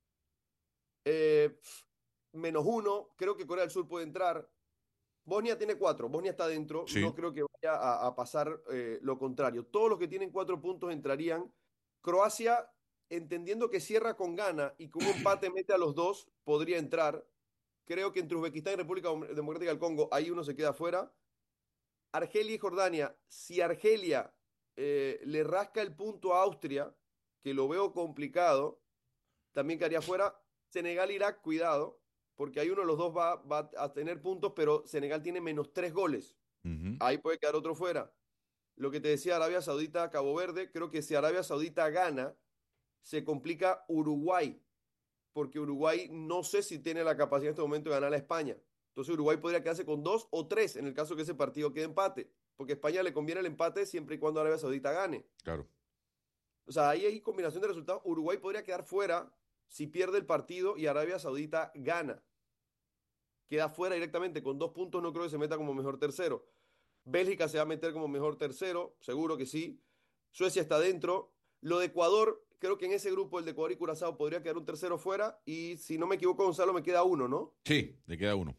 eh, menos uno, creo que Corea del Sur puede entrar. Bosnia tiene cuatro, Bosnia está dentro, Sí. no creo que vaya a, a pasar eh, lo contrario. Todos los que tienen cuatro puntos entrarían. Croacia, entendiendo que cierra con Ghana y con un empate mete a los dos, podría entrar. Creo que entre Uzbekistán y República Democrática del Congo, ahí uno se queda fuera. Argelia y Jordania, si Argelia eh, le rasca el punto a Austria, que lo veo complicado, también quedaría fuera. Senegal, Irak, cuidado, porque hay uno de los dos va, va a tener puntos, pero Senegal tiene menos tres goles. Ujú. Ahí puede quedar otro fuera. Lo que te decía Arabia Saudita, Cabo Verde, creo que si Arabia Saudita gana, se complica Uruguay, porque Uruguay no sé si tiene la capacidad en este momento de ganar a España. Entonces Uruguay podría quedarse con dos o tres en el caso que ese partido quede empate, porque a España le conviene el empate siempre y cuando Arabia Saudita gane. Claro. O sea, ahí hay combinación de resultados. Uruguay podría quedar fuera si pierde el partido y Arabia Saudita gana. Queda fuera directamente con dos puntos, no creo que se meta como mejor tercero. Bélgica se va a meter como mejor tercero, seguro que sí. Suecia está dentro. Lo de Ecuador, creo que en ese grupo, el de Ecuador y Curazao, podría quedar un tercero fuera. Y si no me equivoco, Gonzalo, me queda uno, ¿no? Sí, le queda uno.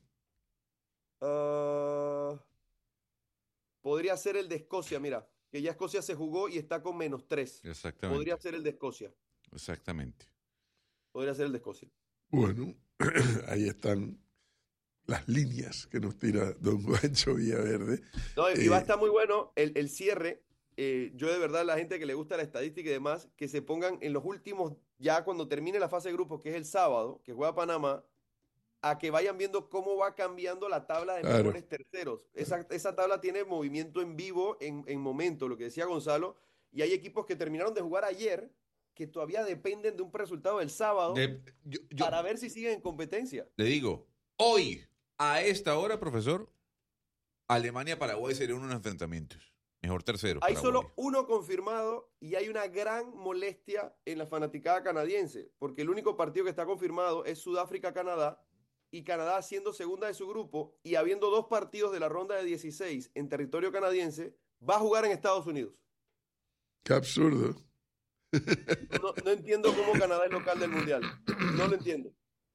Ah, podría ser el de Escocia, mira, que ya Escocia se jugó y está con menos tres. Exactamente. Podría ser el de Escocia. Exactamente. Podría ser el de Escocia. Bueno, ahí están las líneas que nos tira don Juancho Villaverde. No, y va a Eh, estar muy bueno el, el cierre. Eh, yo de verdad, la gente que le gusta la estadística y demás, que se pongan en los últimos, ya cuando termine la fase de grupos, que es el sábado, que juega Panamá, a que vayan viendo cómo va cambiando la tabla de Claro. mejores terceros. Esa, esa tabla tiene movimiento en vivo, en, en momento, lo que decía Gonzalo, y hay equipos que terminaron de jugar ayer, que todavía dependen de un resultado del sábado, De- yo- yo- para ver si siguen en competencia. Le digo, hoy, a esta hora, profesor, Alemania-Paraguay serían unos enfrentamientos. Mejor tercero. Hay Paraguay. solo uno confirmado y hay una gran molestia en la fanaticada canadiense, porque el único partido que está confirmado es Sudáfrica-Canadá, y Canadá siendo segunda de su grupo y habiendo dos partidos de la ronda de dieciséis en territorio canadiense, va a jugar en Estados Unidos. Qué absurdo. No, no entiendo cómo Canadá es local del Mundial. No lo entiendo.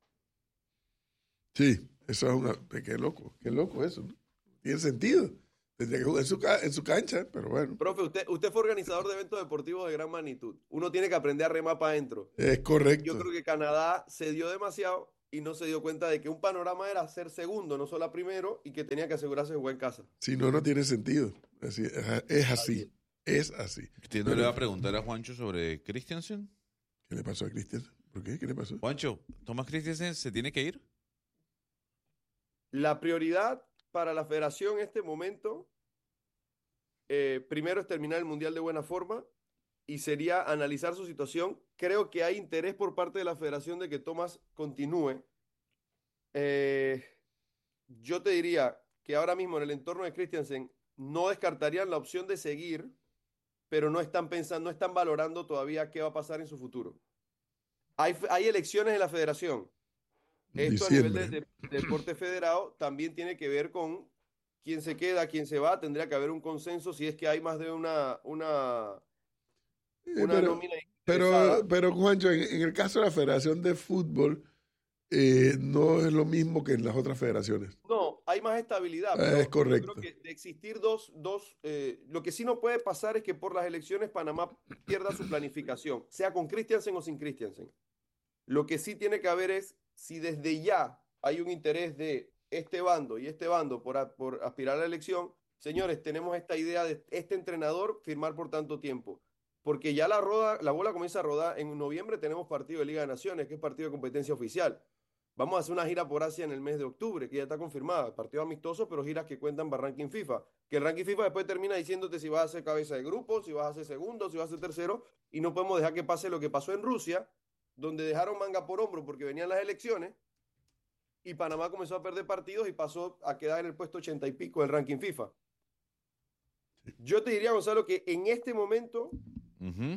Sí, eso es una... Qué loco, qué loco eso, ¿no? Tiene sentido. Tendría que jugar en su, ca- en su cancha, pero bueno. Profe, usted, usted fue organizador de eventos deportivos de gran magnitud. Uno tiene que aprender a remar para adentro. Es correcto. Yo creo que Canadá se dio demasiado y no se dio cuenta de que un panorama era ser segundo, no solo primero, y que tenía que asegurarse de jugar en casa. Si no, no tiene sentido. Así, es, es así. Es así. ¿Usted no le va a preguntar a Juancho sobre Christensen? ¿Qué le pasó a Cristian? ¿Por qué? ¿Qué le pasó? Juancho, ¿Thomas Christensen se tiene que ir? La prioridad para la federación en este momento, eh, primero es terminar el Mundial de buena forma y sería analizar su situación. Creo que hay interés por parte de la federación de que Thomas continúe. Eh, yo te diría que ahora mismo en el entorno de Christensen no descartarían la opción de seguir, pero no están pensando, no están valorando todavía qué va a pasar en su futuro. Hay, hay elecciones en la federación. Esto a nivel de, de, de deporte federado también tiene que ver con quién se queda, quién se va. Tendría que haber un consenso si es que hay más de una, una, Eh, una pero, nómina pero, interesada. pero, Juancho, en, en el caso de la Federación de Fútbol, eh, no es lo mismo que en las otras federaciones. No, hay más estabilidad. Eh, pero es correcto. Yo creo que de existir dos, dos eh, lo que sí no puede pasar es que por las elecciones Panamá pierda su planificación, sea con Christiansen o sin Christiansen. Lo que sí tiene que haber es si desde ya hay un interés de este bando y este bando por, a, por aspirar a la elección, señores, tenemos esta idea de este entrenador firmar por tanto tiempo. Porque ya la, roda, la bola comienza a rodar. En noviembre tenemos partido de Liga de Naciones, que es partido de competencia oficial. Vamos a hacer una gira por Asia en el mes de octubre, que ya está confirmada. Partido amistoso, pero giras que cuentan para ranking FIFA. Que el ranking FIFA después termina diciéndote si vas a ser cabeza de grupo, si vas a ser segundo, si vas a ser tercero. Y no podemos dejar que pase lo que pasó en Rusia, donde dejaron manga por hombro porque venían las elecciones y Panamá comenzó a perder partidos y pasó a quedar en el puesto ochenta y pico del ranking FIFA. Yo te diría, Gonzalo, que en este momento, Uh-huh.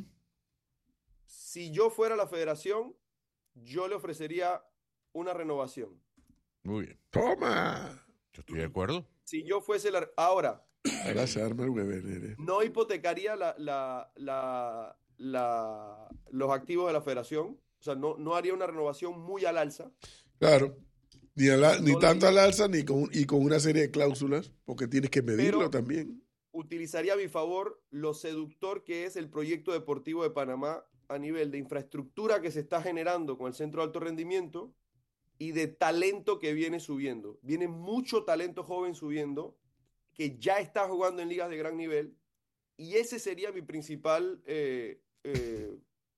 si yo fuera la federación, yo le ofrecería una renovación. Muy bien. ¡Toma! Yo estoy de acuerdo. Si yo fuese la... Ahora, Ahora se arma el huevenere. no hipotecaría la, la, la, la, los activos de la federación. O sea, no, no haría una renovación muy al alza. Claro. Ni, a la- ni No tanto le- al alza ni con, y con una serie de cláusulas, porque tienes que medirlo Pero- también. Utilizaría a mi favor lo seductor que es el proyecto deportivo de Panamá a nivel de infraestructura que se está generando con el centro de alto rendimiento y de talento que viene subiendo. Viene mucho talento joven subiendo que ya está jugando en ligas de gran nivel y ese sería mi principal eh, eh,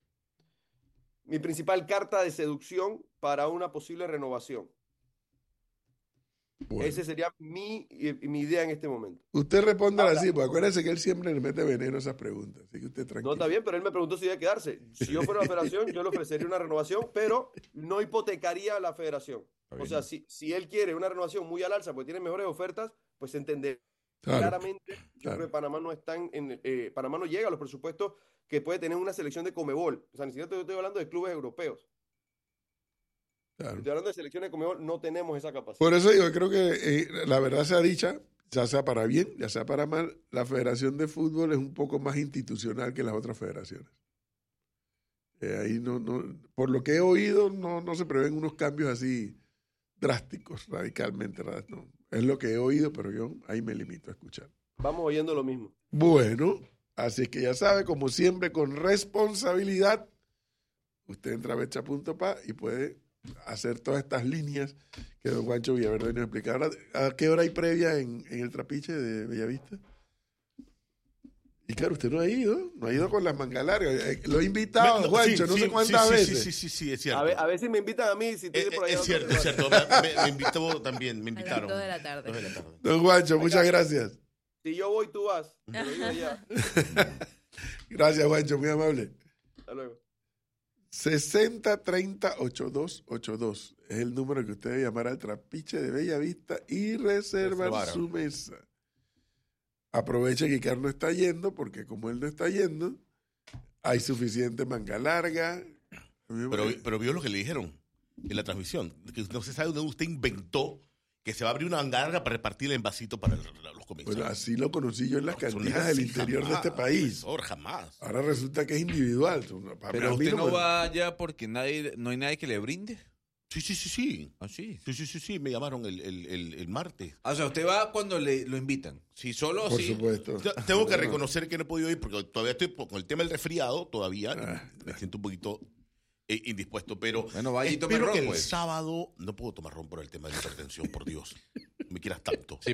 mi principal carta de seducción para una posible renovación. Bueno. Ese sería mi, eh, mi idea en este momento. Usted responda Ahora- así, porque acuérdese que él siempre le mete veneno a esas preguntas. Así que usted No, tranquilo. está bien, pero él me preguntó si iba a quedarse. Si yo fuera la federación, yo le ofrecería una renovación, pero no hipotecaría a la federación. Está O bien. sea, si, si él quiere una renovación muy al alza porque tiene mejores ofertas, pues entender Claro, claramente. Yo claro. creo que Panamá no está en, en, eh, Panamá no llega a los presupuestos que puede tener una selección de Comebol. O sea, ni siquiera estoy, estoy hablando de clubes europeos. claro. Estoy hablando de selecciones de Comebol, no tenemos esa capacidad. Por eso yo creo que eh, la verdad sea dicha, ya sea para bien, ya sea para mal, la Federación de Fútbol es un poco más institucional que las otras federaciones. Eh, ahí no, no, por lo que he oído, no, no se prevén unos cambios así drásticos, radicalmente. ¿Verdad? No, es lo que he oído, pero yo ahí me limito a escuchar. Vamos oyendo lo mismo. Bueno, así es que ya sabe, como siempre, con responsabilidad, usted entra a becha punto pa y puede hacer todas estas líneas que don Juancho Villaverde nos explica. Ahora, ¿a qué hora hay previa en, en el trapiche de Bellavista? Y claro, usted no ha ido, no ha ido con las mangas largas. Eh, Lo he invitado, No, Juancho, sí, no sí, sé cuántas sí, sí, veces. Sí, sí, sí, sí, es cierto. A ver, a ver si me invitan a mí. Si estoy Eh, por eh, allá. es cierto, es cierto. Me, me- me invitó también, me A las invitaron. dos de la tarde. Dos de la tarde. Don Juancho, muchas gracias. Si yo voy, tú vas. Te lo digo ya. Gracias, Juancho, muy amable. Hasta luego. sesenta treinta ochenta y dos ochenta y dos es el número que usted debe llamar al trapiche de Bellavista y reservar Reservar. su mesa. Aproveche que Carlos no está yendo, porque como él no está yendo, hay suficiente manga larga. Pero, pero vio lo que le dijeron en la transmisión. Que no se sabe dónde usted inventó que se va a abrir una manga larga para repartir el envasito para el- los hemos comenzado. Bueno, así lo conocí yo en las Profesor, no es cantinas del así, interior jamás, de este país. Profesor, jamás. Ahora resulta que es individual. Para Pero mí usted no me- va allá porque nadie, no hay nadie que le brinde. Sí, sí, sí, sí. Ah, sí. Sí, sí, sí, sí. Me llamaron el, el, el, el martes. Ah, o sea, usted va cuando le lo invitan. Si solo Por sí. supuesto. Te- Tengo que reconocer que no he podido ir porque todavía estoy po- con el tema del resfriado, todavía Ah. me siento un poquito eh, indispuesto, pero Bueno, vaya y tome espero ron, que el pues. sábado no puedo tomar ron por el tema de la hipertensión, por Dios. Me quieras tanto. Sí,